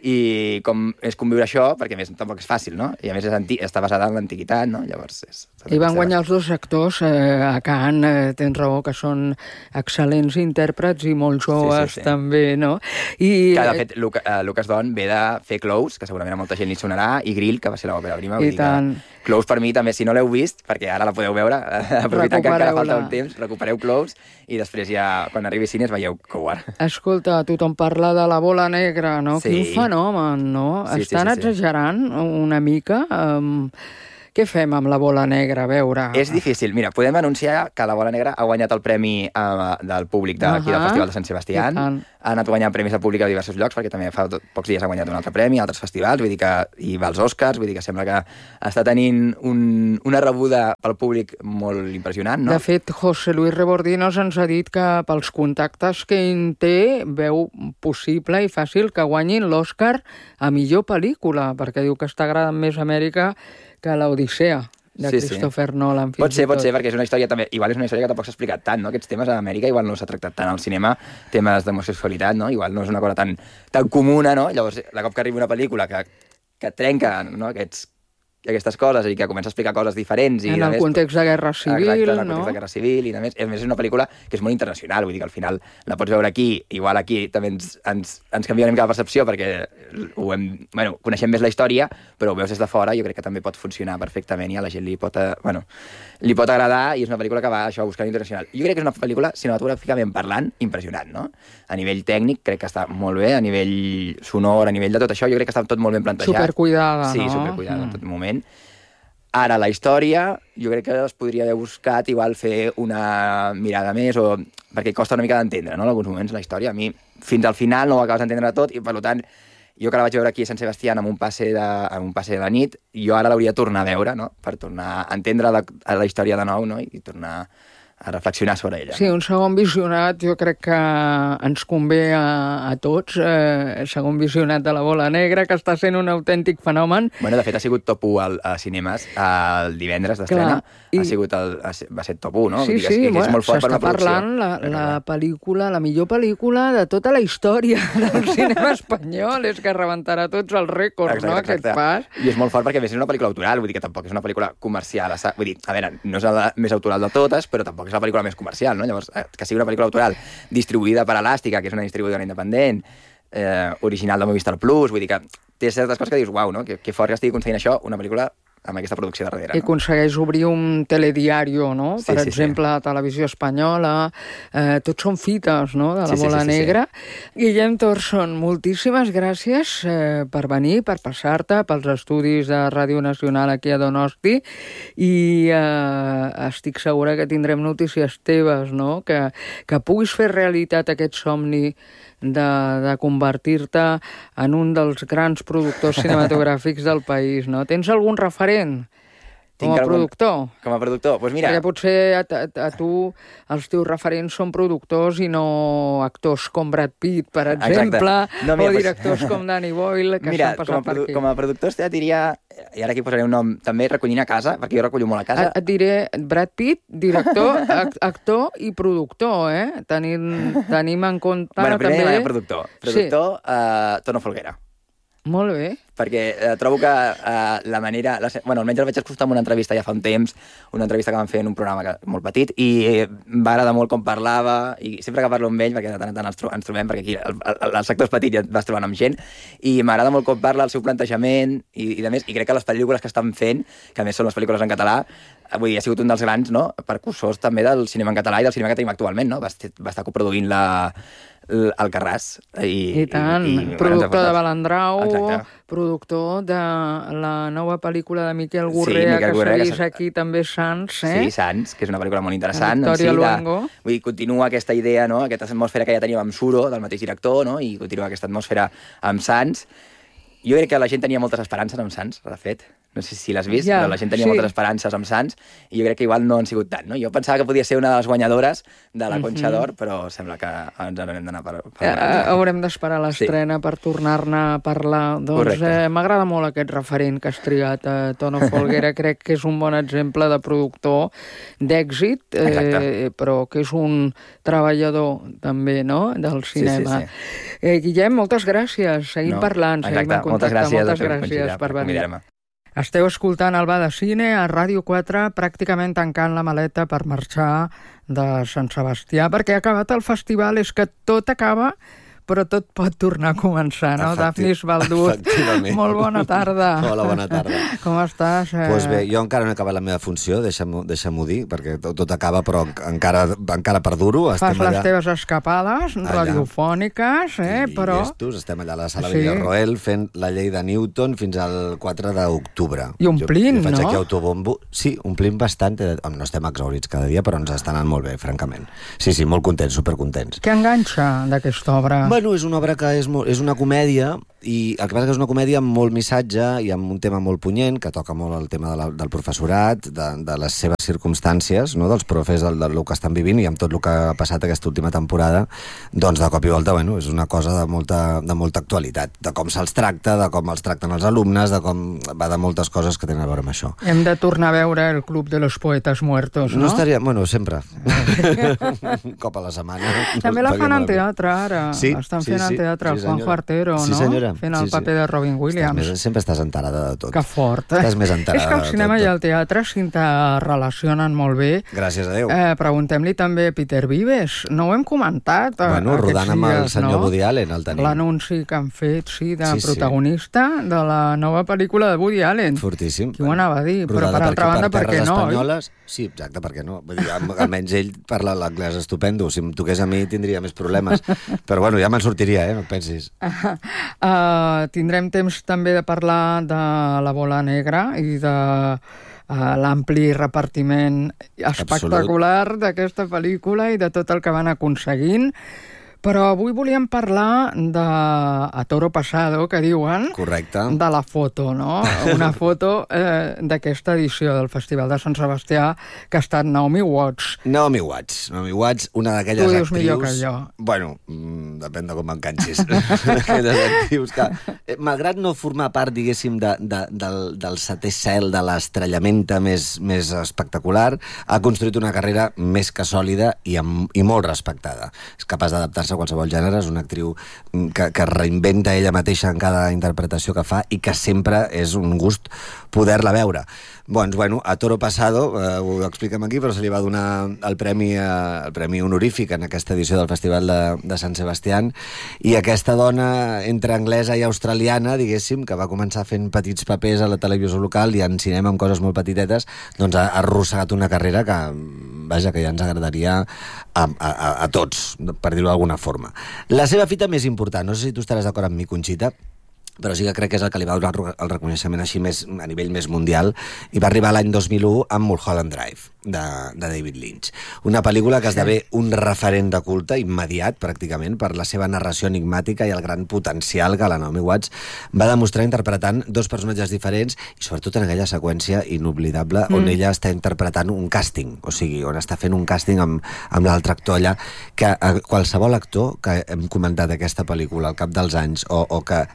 i com és conviure això, perquè a més tampoc és fàcil, no? I a més és anti... està basada en l'antiguitat, no? Llavors és... I van guanyar els dos actors eh, a Cannes, eh, tens raó, que són excel·lents intèrprets i molt joves, sí, sí, sí. també, no? I... Que, de fet, Luca, uh, Lucas Don ve de fer Close, que segurament a molta gent li sonarà, i Grill, que va ser l'òpera prima. I tant. Close per mi també, si no l'heu vist, perquè ara la podeu veure, aprofitant que encara falta un temps, recupereu Close, i després ja, quan arribi a cines, veieu Coward. Escolta, tothom parla de la Bola Negra, no? Sí. Quin fenomen, no? Sí, Estan sí, sí, sí. exagerant una mica? Um, què fem amb la Bola Negra, a veure? És difícil. Mira, podem anunciar que la Bola Negra ha guanyat el premi uh, del públic d'aquí uh -huh. del Festival de Sant Sebastià. Ha anat guanyant premis de públic a diversos llocs, perquè també fa tot, pocs dies ha guanyat un altre premi a altres festivals, vull dir que i va als Oscars, vull dir que sembla que està tenint un, una rebuda pel públic molt impressionant, no? De fet, José Luis Rebordinos ens ha dit que pels contactes que en té veu possible i fàcil que guanyin l'Oscar a millor pel·lícula, perquè diu que està agradant més Amèrica que l'Odissea de sí, Christopher sí. Nolan. Pot ser, pot ser, perquè és una història també... Igual és una història que tampoc s'ha explicat tant, no? Aquests temes a Amèrica igual no s'ha tractat tant al cinema, temes d'homosexualitat, no? Igual no és una cosa tan, tan comuna, no? Llavors, de cop que arriba una pel·lícula que, que trenca, no?, aquests, aquestes coses i que comença a explicar coses diferents. I en el més, context de guerra civil, exacte, en el no? context de guerra civil, i a més, a més és una pel·lícula que és molt internacional, vull dir que al final la pots veure aquí, igual aquí també ens, ens, ens canvia una mica la percepció perquè ho hem, bueno, coneixem més la història, però ho veus des de fora, jo crec que també pot funcionar perfectament i a la gent li pot, bueno, li pot agradar, i és una pel·lícula que va això, a buscar internacional. Jo crec que és una pel·lícula cinematogràficament parlant impressionant, no? A nivell tècnic crec que està molt bé, a nivell sonor, a nivell de tot això, jo crec que està tot molt ben plantejat. Supercuidada, sí, no? Sí, supercuidada mm. en tot moment. Ara, la història, jo crec que es podria haver buscat igual fer una mirada més, o perquè costa una mica d'entendre, no?, en alguns moments, la història. A mi, fins al final, no ho acabes d'entendre tot, i per tant, jo que la vaig veure aquí a Sant Sebastià amb un passe de, amb un passe de la nit, jo ara l'hauria de tornar a veure, no?, per tornar a entendre la, la història de nou, no?, i tornar a reflexionar sobre ella. Sí, un segon visionat jo crec que ens convé a, a tots, eh, el segon visionat de la Bola Negra, que està sent un autèntic fenomen. Bueno, de fet, ha sigut top u al, a cinemes el divendres d'estrena, i... ha sigut el, va ser top u, no? Sí, Vull dir que sí, és, bueno, és molt fort per s'està la producció. parlant la, la pel·lícula, la millor pel·lícula de tota la història del cinema espanyol, és que rebentarà tots els rècords, exacte, no?, exacte. aquest pas. I és molt fort perquè a més és una pel·lícula autoral, vull dir que tampoc és una pel·lícula comercial. Vull dir, a veure, no és la més autoral de totes, però tampoc és la pel·lícula més comercial, no? Llavors, que sigui una pel·lícula autoral distribuïda per Elàstica, que és una distribuïdora independent, eh, original de Movistar Plus, vull dir que té certes coses que dius, uau, no? Que, que fort que estigui aconseguint això, una pel·lícula amb aquesta producció darrere. I no? aconsegueix obrir un telediario, no? Sí, per sí, exemple, sí. a Televisió Espanyola. Eh, tots són fites, no?, de la sí, Bola sí, sí, Negra. Sí. Guillem Torson, moltíssimes gràcies eh, per venir, per passar-te pels estudis de Ràdio Nacional aquí a Donosti, i eh, estic segura que tindrem notícies teves, no?, que, que puguis fer realitat aquest somni de, de convertir-te en un dels grans productors cinematogràfics del país, no? Tens algun referent com a productor? Com a productor? Doncs mira... Perquè potser a, a, a tu els teus referents són productors i no actors com Brad Pitt, per exemple, no, mira, o directors pues... com Danny Boyle, que s'han passat per aquí. Com a productors et diria, i ara aquí posaré un nom, també recollint a casa, perquè jo recollo molt a casa. Et, et diré Brad Pitt, director, actor i productor, eh? Tenim, tenim en compte bueno, també... Bueno, primer productor. Productor, sí. uh, Tono Folguera. Molt bé. Perquè eh, trobo que eh, la manera... La, bueno, almenys el vaig escoltar en una entrevista ja fa un temps, una entrevista que vam fer en un programa que, molt petit, i eh, va agradar molt com parlava, i sempre que parlo amb ell, perquè de tant en tant ens, tro ens trobem, perquè aquí el, el, el sector és petit i et vas trobant amb gent, i m'agrada molt com parla, el seu plantejament, i, i de més, i crec que les pel·lícules que estan fent, que a més són les pel·lícules en català, vull dir, ha sigut un dels grans, no?, percursors també del cinema en català i del cinema que tenim actualment, no? Va, va estar coproduint la... Alcarràs. I, I tant, i, i, productor de Balandrau, exacte. Productor de la nova pel·lícula de Miquel Gurrea, sí, Miquel que s'ha vist aquí també, Sants, eh? Sí, Sants, que és una pel·lícula molt interessant. Victòria sí, Luengo. De, vull dir, continua aquesta idea, no?, aquesta atmosfera que ja teníem amb Suro, del mateix director, no?, i continua aquesta atmosfera amb Sants. Jo crec que la gent tenia moltes esperances amb Sants, de fet. No sé si l'has vist, ja, però la gent tenia sí. moltes esperances amb Sants i jo crec que igual no han sigut tant, no? Jo pensava que podia ser una de les guanyadores de la Conxa d'Or, però sembla que ens n'hem d'anar per... per eh, haurem d'esperar l'estrena sí. per tornar-ne a parlar. Doncs eh, m'agrada molt aquest referent que has triat, eh, Tono Folguera. Crec que és un bon exemple de productor d'èxit, eh, però que és un treballador també, no?, del cinema. Sí, sí, sí. Eh, Guillem, moltes gràcies. Seguim no, parlant, seguim en contacte. Moltes gràcies, moltes gràcies per venir. Esteu escoltant el Va de Cine a Ràdio quatre, pràcticament tancant la maleta per marxar de Sant Sebastià, perquè ha acabat el festival. És que tot acaba, però tot pot tornar a començar, no? Efecti... Dafnis Baldut, efectivament. Molt bona tarda. Hola, bona tarda. Com estàs? Doncs pues bé, jo encara no he acabat la meva funció, deixa'm-ho deixa dir, perquè tot, tot acaba, però encara, encara perduro. Fas estem les allà... teves escapades allà. radiofòniques, eh? I però... llestos, estem allà a la sala sí. Villarroel fent la llei de Newton fins al quatre d'octubre. I omplint, jo, jo faig no? aquí autobombo. Sí, omplint bastant. No estem exhaurits cada dia, però ens està anant molt bé, francament. Sí, sí, molt contents, supercontents. Què enganxa d'aquesta obra? Bueno, és una obra que és, molt, és una comèdia, i el que passa que és una comèdia amb molt missatge i amb un tema molt punyent, que toca molt el tema de la, del professorat, de, de les seves circumstàncies, no?, dels profes, del, del que estan vivint, i amb tot el que ha passat aquesta última temporada, doncs de cop i volta, bueno, és una cosa de molta, de molta actualitat, de com se'ls tracta, de com els tracten els alumnes, de com va de moltes coses que tenen a veure amb això. Hem de tornar a veure el Club de los Poetes Muertos, no? No estaria... Bueno, sempre. Un cop a la setmana. També la fan en teatre, ara. Sí, Estan sí, fent sí. en teatre Sí, Juanjo Artero, sí, no? Senyora. Fent el sí, paper sí. de Robin Williams. Estàs més, sempre estàs enterada de tot. Que fort. Estàs més enterada És que el cinema de tot. i el teatre s'interrelacionen molt bé. Gràcies a Déu. Eh, Preguntem-li també a Peter Vives. No ho hem comentat eh, bueno, rodant amb el senyor no? Woody Allen, el tenim. L'anunci que han fet, sí, de sí, protagonista sí. de la nova pel·lícula de Woody Allen. Fortíssim. Qui ho anava a dir? Però per altra banda, per què no? Espanyoles, sí, exacte, per què no? Vull dir, almenys ell parla l'anglès estupendo. Si em toqués a mi tindria més problemes. Però bueno, ja me'n sortiria, eh? No et pensis. Uh, uh, tindrem temps també de parlar de La Bola Negra i de uh, l'ampli repartiment espectacular d'aquesta pel·lícula i de tot el que van aconseguint. Però avui volíem parlar de A Toro Pasado, que diuen. Correcte. De la foto, no? Una foto eh, d'aquesta edició del Festival de Sant Sebastià que ha estat Naomi Watts. Naomi Watts. Naomi Watts, una d'aquelles actrius... Tu dius millor que jo. Bueno, mmm, depèn de com m'enganxis. Aquelles actrius que, eh, malgrat no formar part, diguéssim, de, de, del, del setè cel, de l'estrellamenta més, més espectacular, ha construït una carrera més que sòlida i, amb, i molt respectada. És capaç d'adaptar-se a qualsevol gènere, és una actriu que, que reinventa ella mateixa en cada interpretació que fa i que sempre és un gust poder-la veure. Doncs, bueno, A Toro Pasado, eh, ho expliquem aquí, però se li va donar el premi, eh, el premi honorífic en aquesta edició del Festival de, de Sant Sebastián, i aquesta dona entre anglesa i australiana, diguéssim, que va començar fent petits papers a la televisió local i en cinema amb coses molt petitetes, doncs ha, ha arrossegat una carrera que, vaja, que ja ens agradaria a, a, a tots, per dir-ho d'alguna forma. La seva fita més important, no sé si tu estaràs d'acord amb mi, Conxita, però sí que crec que és el que li va donar el reconeixement així més, a nivell més mundial, i va arribar l'any dos mil u amb Mulholland Drive, de, de David Lynch. Una pel·lícula que esdevé un referent de culte immediat, pràcticament, per la seva narració enigmàtica i el gran potencial que la Naomi Watts va demostrar interpretant dos personatges diferents, i sobretot en aquella seqüència inoblidable mm. on ella està interpretant un càsting, o sigui, on està fent un càsting amb, amb l'altre actor allà, que qualsevol actor que hem comentat aquesta pel·lícula al cap dels anys, o, o que de cop i volta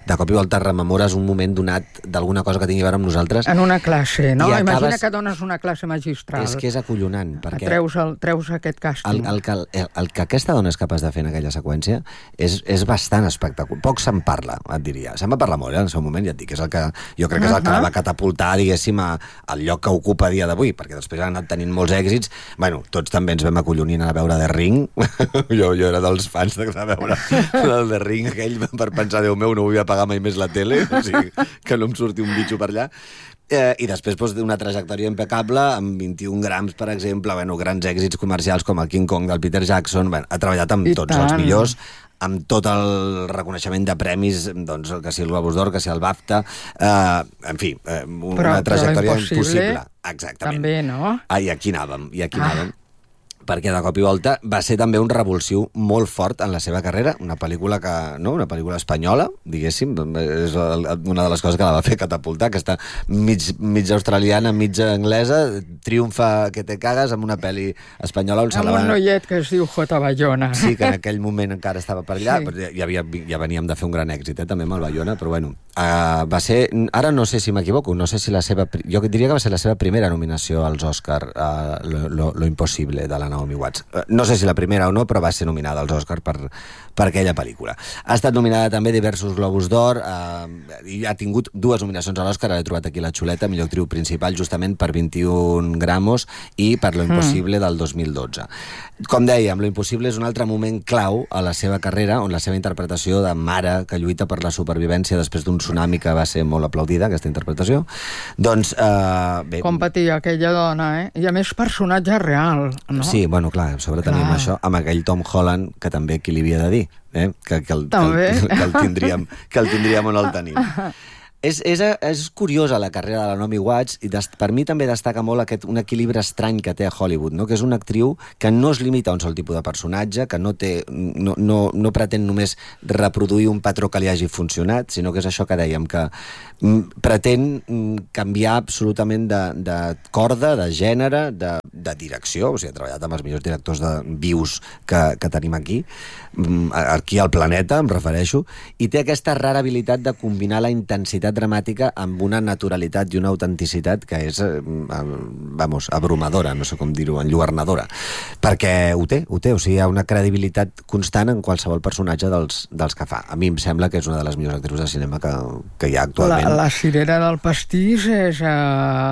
te rememores un moment donat d'alguna cosa que tingui a veure amb nosaltres. En una classe, no? I Imagina acabes... que dones una classe magistral. És que és acollonant, perquè... Treus, el, treus aquest càsting. El, el, el, el, el que aquesta dona és capaç de fer en aquella seqüència és, és bastant espectacular. Poc se'n parla, et diria. Se'n va parlar molt, eh, en el seu moment, ja et dic, és el que, jo crec que és el que la va catapultar, diguéssim, a, al lloc que ocupa a dia d'avui, perquè després ha anat tenint molts èxits. Bueno, tots també ens vam acollonir a veure The Ring. jo, jo era dels fans de veure el The Ring aquell per pensar, Déu meu, no vull apagar mai més la tele, o sigui, que no em surti un bitxo per allà. Eh, I després doncs, una trajectòria impecable, amb vint-i-un grams, per exemple, bueno, grans èxits comercials com el King Kong del Peter Jackson, bueno, ha treballat amb I tots tant. els millors, amb tot el reconeixement de premis, doncs, que sigui el Globus d'Or, que sigui el BAFTA, eh, en fi, eh, una però, trajectòria però impossible. Exactament. També, no? Ah, i aquí anàvem, i aquí ah. anàvem. Perquè de cop i volta va ser també un revulsiu molt fort en la seva carrera, una pel·lícula que, no, una pel·lícula espanyola, diguéssim, és una de les coses que la va fer catapultar, que està mig, mig australiana, mig anglesa, triomfa que te cagues amb una pel·li espanyola on se la amb van... un noiet que es diu J. Bayona. Sí, que en aquell moment encara estava per allà, sí. però ja, havia, ja veníem de fer un gran èxit, eh, també amb el Bayona, però bueno, uh, va ser, ara no sé si m'equivoco, no sé si la seva, jo diria que va ser la seva primera nominació als Òscar, uh, lo, lo, lo Impossible, de la Naomi Watts. No sé si la primera o no, però va ser nominada als Òscar per, per aquella pel·lícula. Ha estat nominada també a diversos Globus d'Or, eh, i ha tingut dues nominacions a l'Òscar, he trobat aquí la xuleta, millor actriu principal, justament per vint-i-un gramos i per Lo Impossible mm. del dos mil dotze. Com dèiem, Lo Impossible és un altre moment clau a la seva carrera, on la seva interpretació de mare que lluita per la supervivència després d'un tsunami que va ser molt aplaudida, aquesta interpretació, doncs... Eh, bé, com patia aquella dona, eh? I a més personatge real, no? Sí, bueno, clar, a sobre tenim clar. això, amb aquell Tom Holland, que també qui li havia de dir, eh? que, que, el, que, el, que, el tindríem, que el tindríem o no el tenim. És, és, és curiosa la carrera de la Naomi Watts i des, per mi també destaca molt aquest, un equilibri estrany que té a Hollywood, no? Que és una actriu que no es limita a un sol tipus de personatge, que no, té, no, no, no pretén només reproduir un patró que li hagi funcionat, sinó que és això que dèiem, que mm, pretén mm, canviar absolutament de, de corda, de gènere, de, de direcció, o sigui, ha treballat amb els millors directors de vius que, que tenim aquí, mm, aquí al planeta, em refereixo, i té aquesta rara habilitat de combinar la intensitat dramàtica amb una naturalitat i una autenticitat que és, eh, vamos, abrumadora, no sé com dir-ho, enlluernadora, perquè ho té, ho té, o sigui, hi ha una credibilitat constant en qualsevol personatge dels, dels que fa. A mi em sembla que és una de les millors actrius de cinema que, que hi ha actualment. La, la cirera del pastís és eh,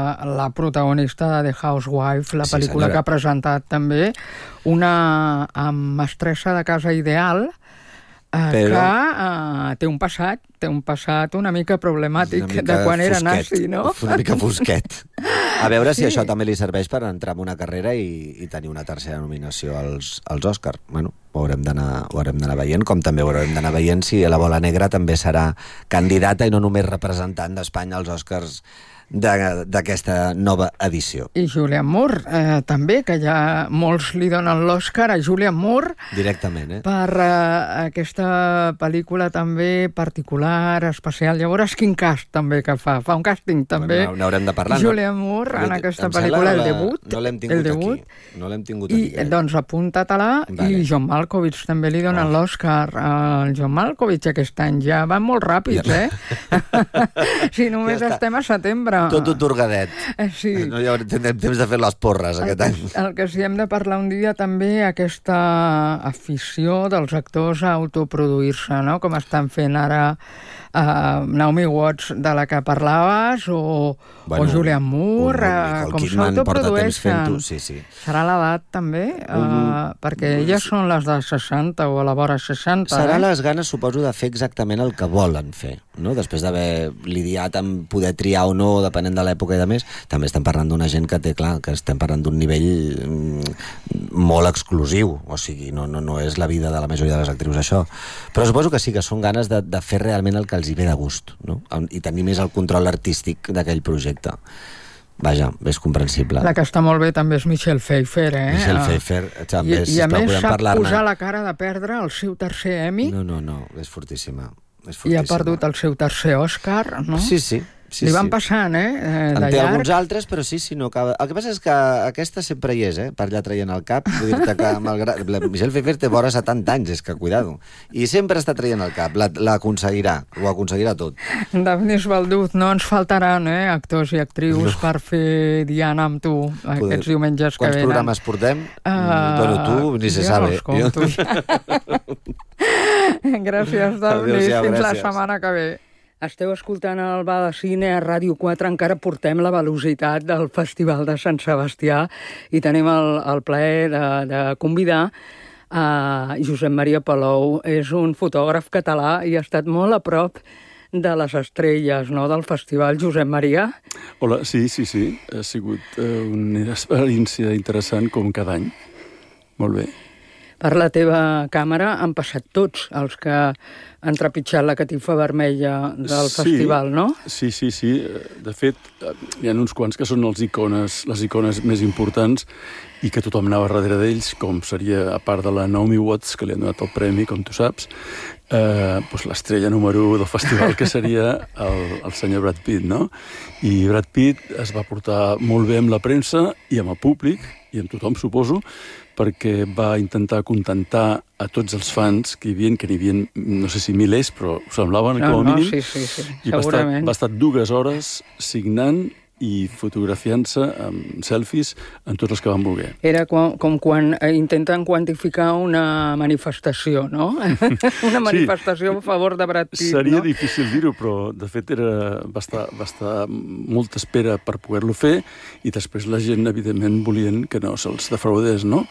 la protagonista de The Housewife, la sí, pel·lícula senyora. que ha presentat també, una amb mestressa de casa ideal, eh, Però... que eh, té un passat, té un passat una mica problemàtic una mica de quan fosquet, era nazi, no? Una mica fosquet. A veure si sí. això també li serveix per entrar en una carrera i, i tenir una tercera nominació als, als Òscar. Bueno, ho haurem d'anar veient, com també ho haurem d'anar veient si la Bola Negra també serà candidata i no només representant d'Espanya als Òscars d'aquesta nova edició. I Julianne Moore, eh, també, que ja molts li donen l'Òscar a Julianne Moore directament, eh? per eh, aquesta pel·lícula també particular, especial. Llavors, quin cast també que fa? Fa un càsting també. Bueno, n'haurem de parlar. Julianne Moore no? en aquesta pel·lícula, el debut. No l'hem tingut debut, aquí. No l'hem tingut I, aquí. Eh? Doncs apunta-te-la. Vale. I John Malkovich també li donen oh. l'Òscar. El John Malkovich aquest any ja van molt ràpids, ja. eh? Si només ja estem a setembre. Tot otorgadet. Sí. No hi haurà tindrem temps de fer les porres aquest el, any. El que sí hem de parlar un dia també, aquesta afició dels actors a autoproduir-se, no? Com estan fent ara uh, Naomi Watts, de la que parlaves, o, bueno, o Julianne Moore, uh, com s'autoprodueixen. Sí, sí. Serà l'edat també? Uh, um, perquè elles són les de seixanta o a la vora seixanta. Serà eh? les ganes, suposo, de fer exactament el que volen fer, no? Després d'haver lidiat amb poder triar o no, depenent de l'època i de més, també estem parlant d'una gent que té, clar, que estem parlant d'un nivell mm, molt exclusiu, o sigui, no, no, no és la vida de la majoria de les actrius això, però suposo que sí que són ganes de, de fer realment el que els hi ve de gust, no? I tenir més el control artístic d'aquell projecte. Vaja, és comprensible. La que està molt bé també és Michelle Pfeiffer, eh? Michelle Pfeiffer, també, I, i a més sap posar la cara de perdre el seu tercer Emmy. No, no, no, és fortíssima. És I ha perdut el seu tercer Òscar, no? Sí, sí. Sí, Li van sí. passant, eh? eh En de té llarg. alguns altres, però sí, sí, no acaba... El que passa és que aquesta sempre hi és, eh? Per allà traient el cap. Vull dir-te que malgrat... La Michelle Pfeiffer té vora setanta anys, és que cuidado. I sempre està traient el cap. La- L'aconseguirà, ho aconseguirà tot. Daphnis Balduz, no ens faltaran eh, actors i actrius no. per fer Diana amb tu aquests Poder... diumenges que Quants venen. programes portem? Uh, bueno, tu ni se jo sabe. no els compto. Gràcies, Daphnis. Adéu-siau, Fins la gràcies. setmana que ve. Esteu escoltant el Va de Cine a Ràdio quatre, encara portem la velocitat del Festival de Sant Sebastià i tenim el, el plaer de, de convidar a Josep Maria Palou. És un fotògraf català i ha estat molt a prop de les estrelles, no?, del festival. Josep Maria? Hola, sí, sí, sí. Ha sigut eh, una experiència interessant com cada any. Molt bé. Per la teva càmera han passat tots els que han trepitjat la catifa vermella del sí, festival, no? Sí, sí, sí. De fet, hi ha uns quants que són els icones, les icones més importants i que tothom anava darrere d'ells, com seria, a part de la Naomi Watts, que li han donat el premi, com tu saps, eh, doncs l'estrella número u del festival, que seria el, el senyor Brad Pitt, no? I Brad Pitt es va portar molt bé amb la premsa i amb el públic, i amb tothom, suposo, perquè va intentar acontentar a tots els fans que hi havia, que n'hi havia, no sé si milers, però ho semblaven, No, com a no, mínim. sí, sí, sí, I va estar, segurament. va estar dues hores signant i fotografiant-se amb selfies amb tots els que van voler. Era com, com quan eh, intenten quantificar una manifestació, no? Una manifestació a favor de Brad Pitt, Seria no? difícil dir-ho, però de fet era, va, estar, va estar molta espera per poder-lo fer i després la gent, evidentment, volien que no se'ls defraudés, no?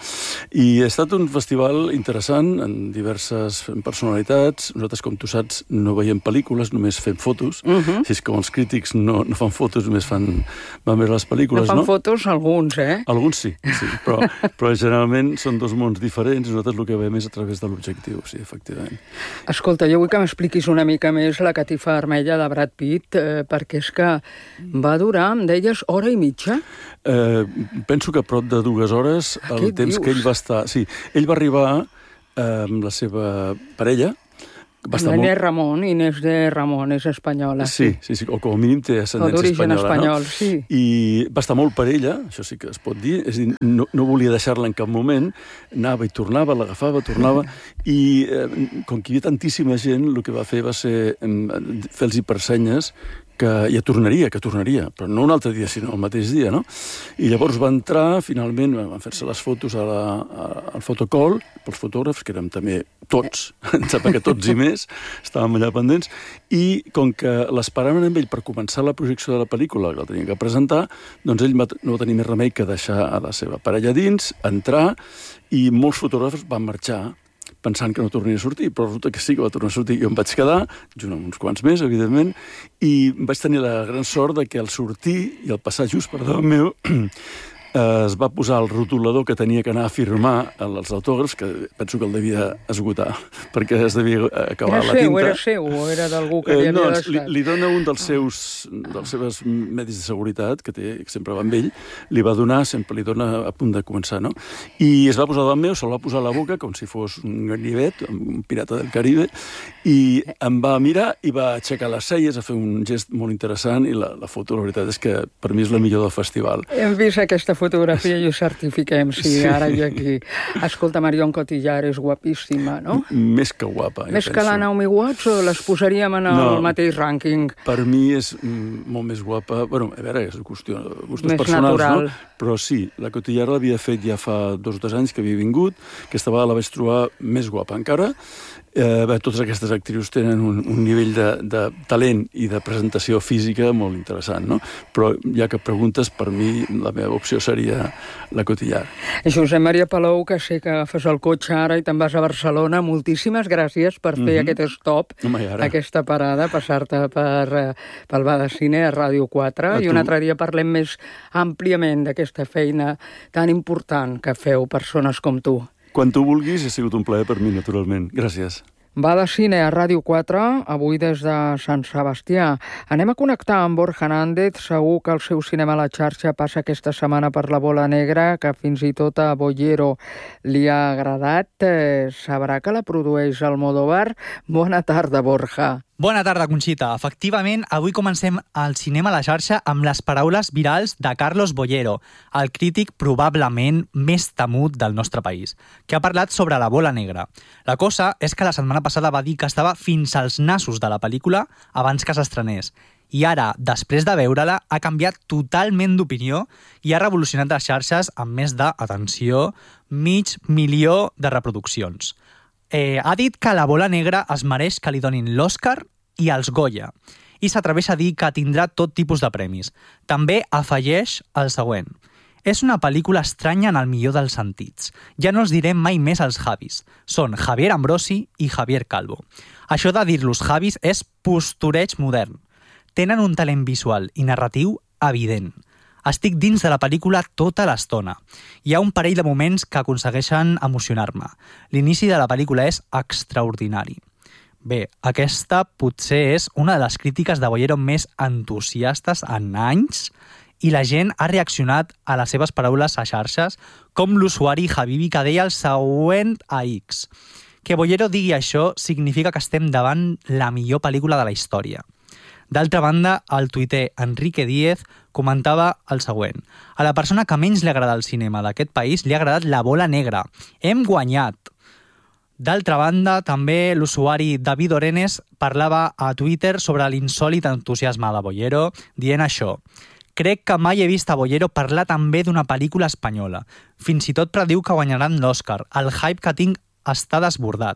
I ha estat un festival interessant en diverses personalitats. Nosaltres, com tu saps, no veiem pel·lícules, només fem fotos. Uh -huh. Així és com els crítics no, no fan fotos, només fan van veure les pel·lícules, No no? fan fotos alguns, eh? Alguns sí, sí, però, però generalment són dos mons diferents i nosaltres el que veiem és a través de l'objectiu, sí, efectivament. Escolta, jo vull que m'expliquis una mica més la catifa vermella de Brad Pitt, eh, perquè és que va durar, em deies, hora i mitja? Eh, penso que a prop de dues hores el Què temps dius? que ell va estar... Sí, ell va arribar eh, amb la seva parella, va estar Inés molt... Ramon, Inés de Ramon, és espanyola. Sí, sí, sí, o com a mínim té ascendència d'origen espanyola, espanyol, no? sí. I va estar molt per ella, això sí que es pot dir, és a dir, no, no volia deixar-la en cap moment, anava i tornava, l'agafava, tornava, i eh, com que hi havia tantíssima gent, el que va fer va ser eh, fer-los hipersenyes que ja tornaria, que tornaria, però no un altre dia, sinó el mateix dia, no? I llavors va entrar, finalment, van fer-se les fotos a la, a, al fotocall, pels fotògrafs, que érem també tots, em sembla que tots i més, estàvem allà pendents, i com que l'esperaven amb ell per començar la projecció de la pel·lícula, que la tenien que presentar, doncs ell va, no va tenir més remei que deixar a la seva parella dins, entrar, i molts fotògrafs van marxar pensant que no tornaria a sortir, però resulta que sí que va tornar a sortir. Jo em vaig quedar, junt amb uns quants més, evidentment, i vaig tenir la gran sort de que al sortir i al passar just per davant meu es va posar el rotulador que tenia que anar a firmar els autògrafs, que penso que el devia esgotar, perquè es devia acabar Era la seu, tinta. era seu, o era d'algú que li Eh, havia no, deixat? li, li dona un dels seus, dels seus medis de seguretat, que té, que sempre va amb ell, li va donar, sempre li dona a punt de començar, no? I es va posar davant meu, se'l va posar a la boca, com si fos un ganivet, un pirata del Caribe, i em va mirar i va aixecar les celles, a fer un gest molt interessant, i la, la foto, la veritat és que per mi és la millor del festival. Hem vist aquesta fotografia i ho certifiquem, sí, Sí. ara i aquí. Escolta, Marion Cotillard és guapíssima, no? Més que guapa, jo Més penso. que la Naomi Watts o les posaríem en el No. mateix rànquing? Per mi és mm, molt més guapa. Bueno, a veure, és qüestió de gustos Més personals, natural. no? Però sí, la Cotillard l'havia fet ja fa dos o tres anys que havia vingut, aquesta vegada la vaig trobar més guapa encara. Eh, bé, totes aquestes actrius tenen un, un nivell de, de talent i de presentació física molt interessant, no? Però ja que preguntes, per mi la meva opció seria la Cotillard. Josep Maria Palou, que sé que agafes el cotxe ara i te'n vas a Barcelona, moltíssimes gràcies per fer Mhm. aquest stop, Home, i ara? aquesta parada, passar-te per, eh, pel Va de Cine a Ràdio quatre, A i tu. un altre dia parlem més àmpliament d'aquesta feina tan important que feu persones com tu. Quan tu vulguis, ha sigut un plaer per mi, naturalment. Gràcies. Va de Cine a Ràdio quatre, avui des de Sant Sebastià. Anem a connectar amb Borja Nández. Segur que el seu cinema a la xarxa passa aquesta setmana per la Bola Negra, que fins i tot a Bollero li ha agradat. Eh, sabrà que la produeix Almodóvar. Bona tarda, Borja. Bona tarda, Conxita. Efectivament, avui comencem el cinema a la xarxa amb les paraules virals de Carlos Bollero, el crític probablement més temut del nostre país, que ha parlat sobre La bola negra. La cosa és que la setmana passada va dir que estava fins als nassos de la pel·lícula abans que s'estrenés. I ara, després de veure-la, ha canviat totalment d'opinió i ha revolucionat les xarxes amb més de, atenció, mig milió de reproduccions. Eh, ha dit que La bola negra es mereix que li donin l'Oscar i els Goya, i s'atreveix a dir que tindrà tot tipus de premis. També afegeix el següent. És una pel·lícula estranya en el millor dels sentits. Ja no els direm mai més els Javis. Són Javier Ambrosi i Javier Calvo. Això de dir-los Javis és postureig modern. Tenen un talent visual i narratiu evident. Estic dins de la pel·lícula tota l'estona. Hi ha un parell de moments que aconsegueixen emocionar-me. L'inici de la pel·lícula és extraordinari. Bé, aquesta potser és una de les crítiques de Bollero més entusiastes en anys i la gent ha reaccionat a les seves paraules a xarxes com l'usuari Habibi que deia el següent a X. Que Bollero digui això significa que estem davant la millor pel·lícula de la història. D'altra banda, el tuiter Enrique Díez comentava el següent. A la persona que menys li agrada el cinema d'aquest país li ha agradat La bola negra. Hem guanyat! D'altra banda, també l'usuari David Orenes parlava a Twitter sobre l'insòlit entusiasme de Bollero, dient això. Crec que mai he vist a Bollero parlar també d'una pel·lícula espanyola. Fins i tot prediu que guanyaran l'Oscar. El hype que tinc està desbordat.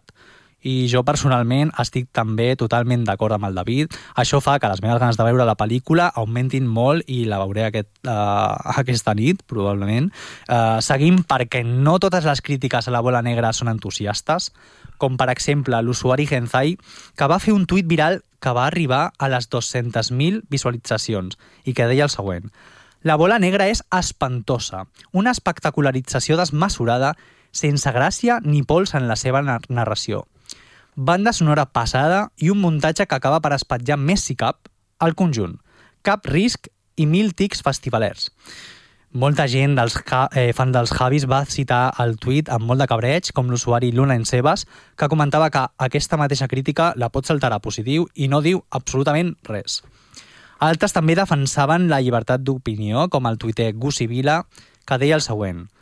I jo personalment estic també totalment d'acord amb el David. Això fa que les meves ganes de veure la pel·lícula augmentin molt i la veuré aquest, uh, aquesta nit, probablement. Uh, seguim perquè no totes les crítiques a La bola negra són entusiastes, com per exemple l'usuari Genzai, que va fer un tuit viral que va arribar a les dues-centes mil visualitzacions i que deia el següent. La bola negra és espantosa, una espectacularització desmesurada, sense gràcia ni pols en la seva narració. Banda sonora passada i un muntatge que acaba per espatllar més si cap al conjunt. Cap risc i mil tics festivalers. Molta gent dels eh, fan dels Javis va citar el tuit amb molt de cabreig, com l'usuari Luna en Sebas, que comentava que aquesta mateixa crítica la pot saltar a positiu i no diu absolutament res. Altres també defensaven la llibertat d'opinió, com el tuiter Gusi Vila, que deia el següent.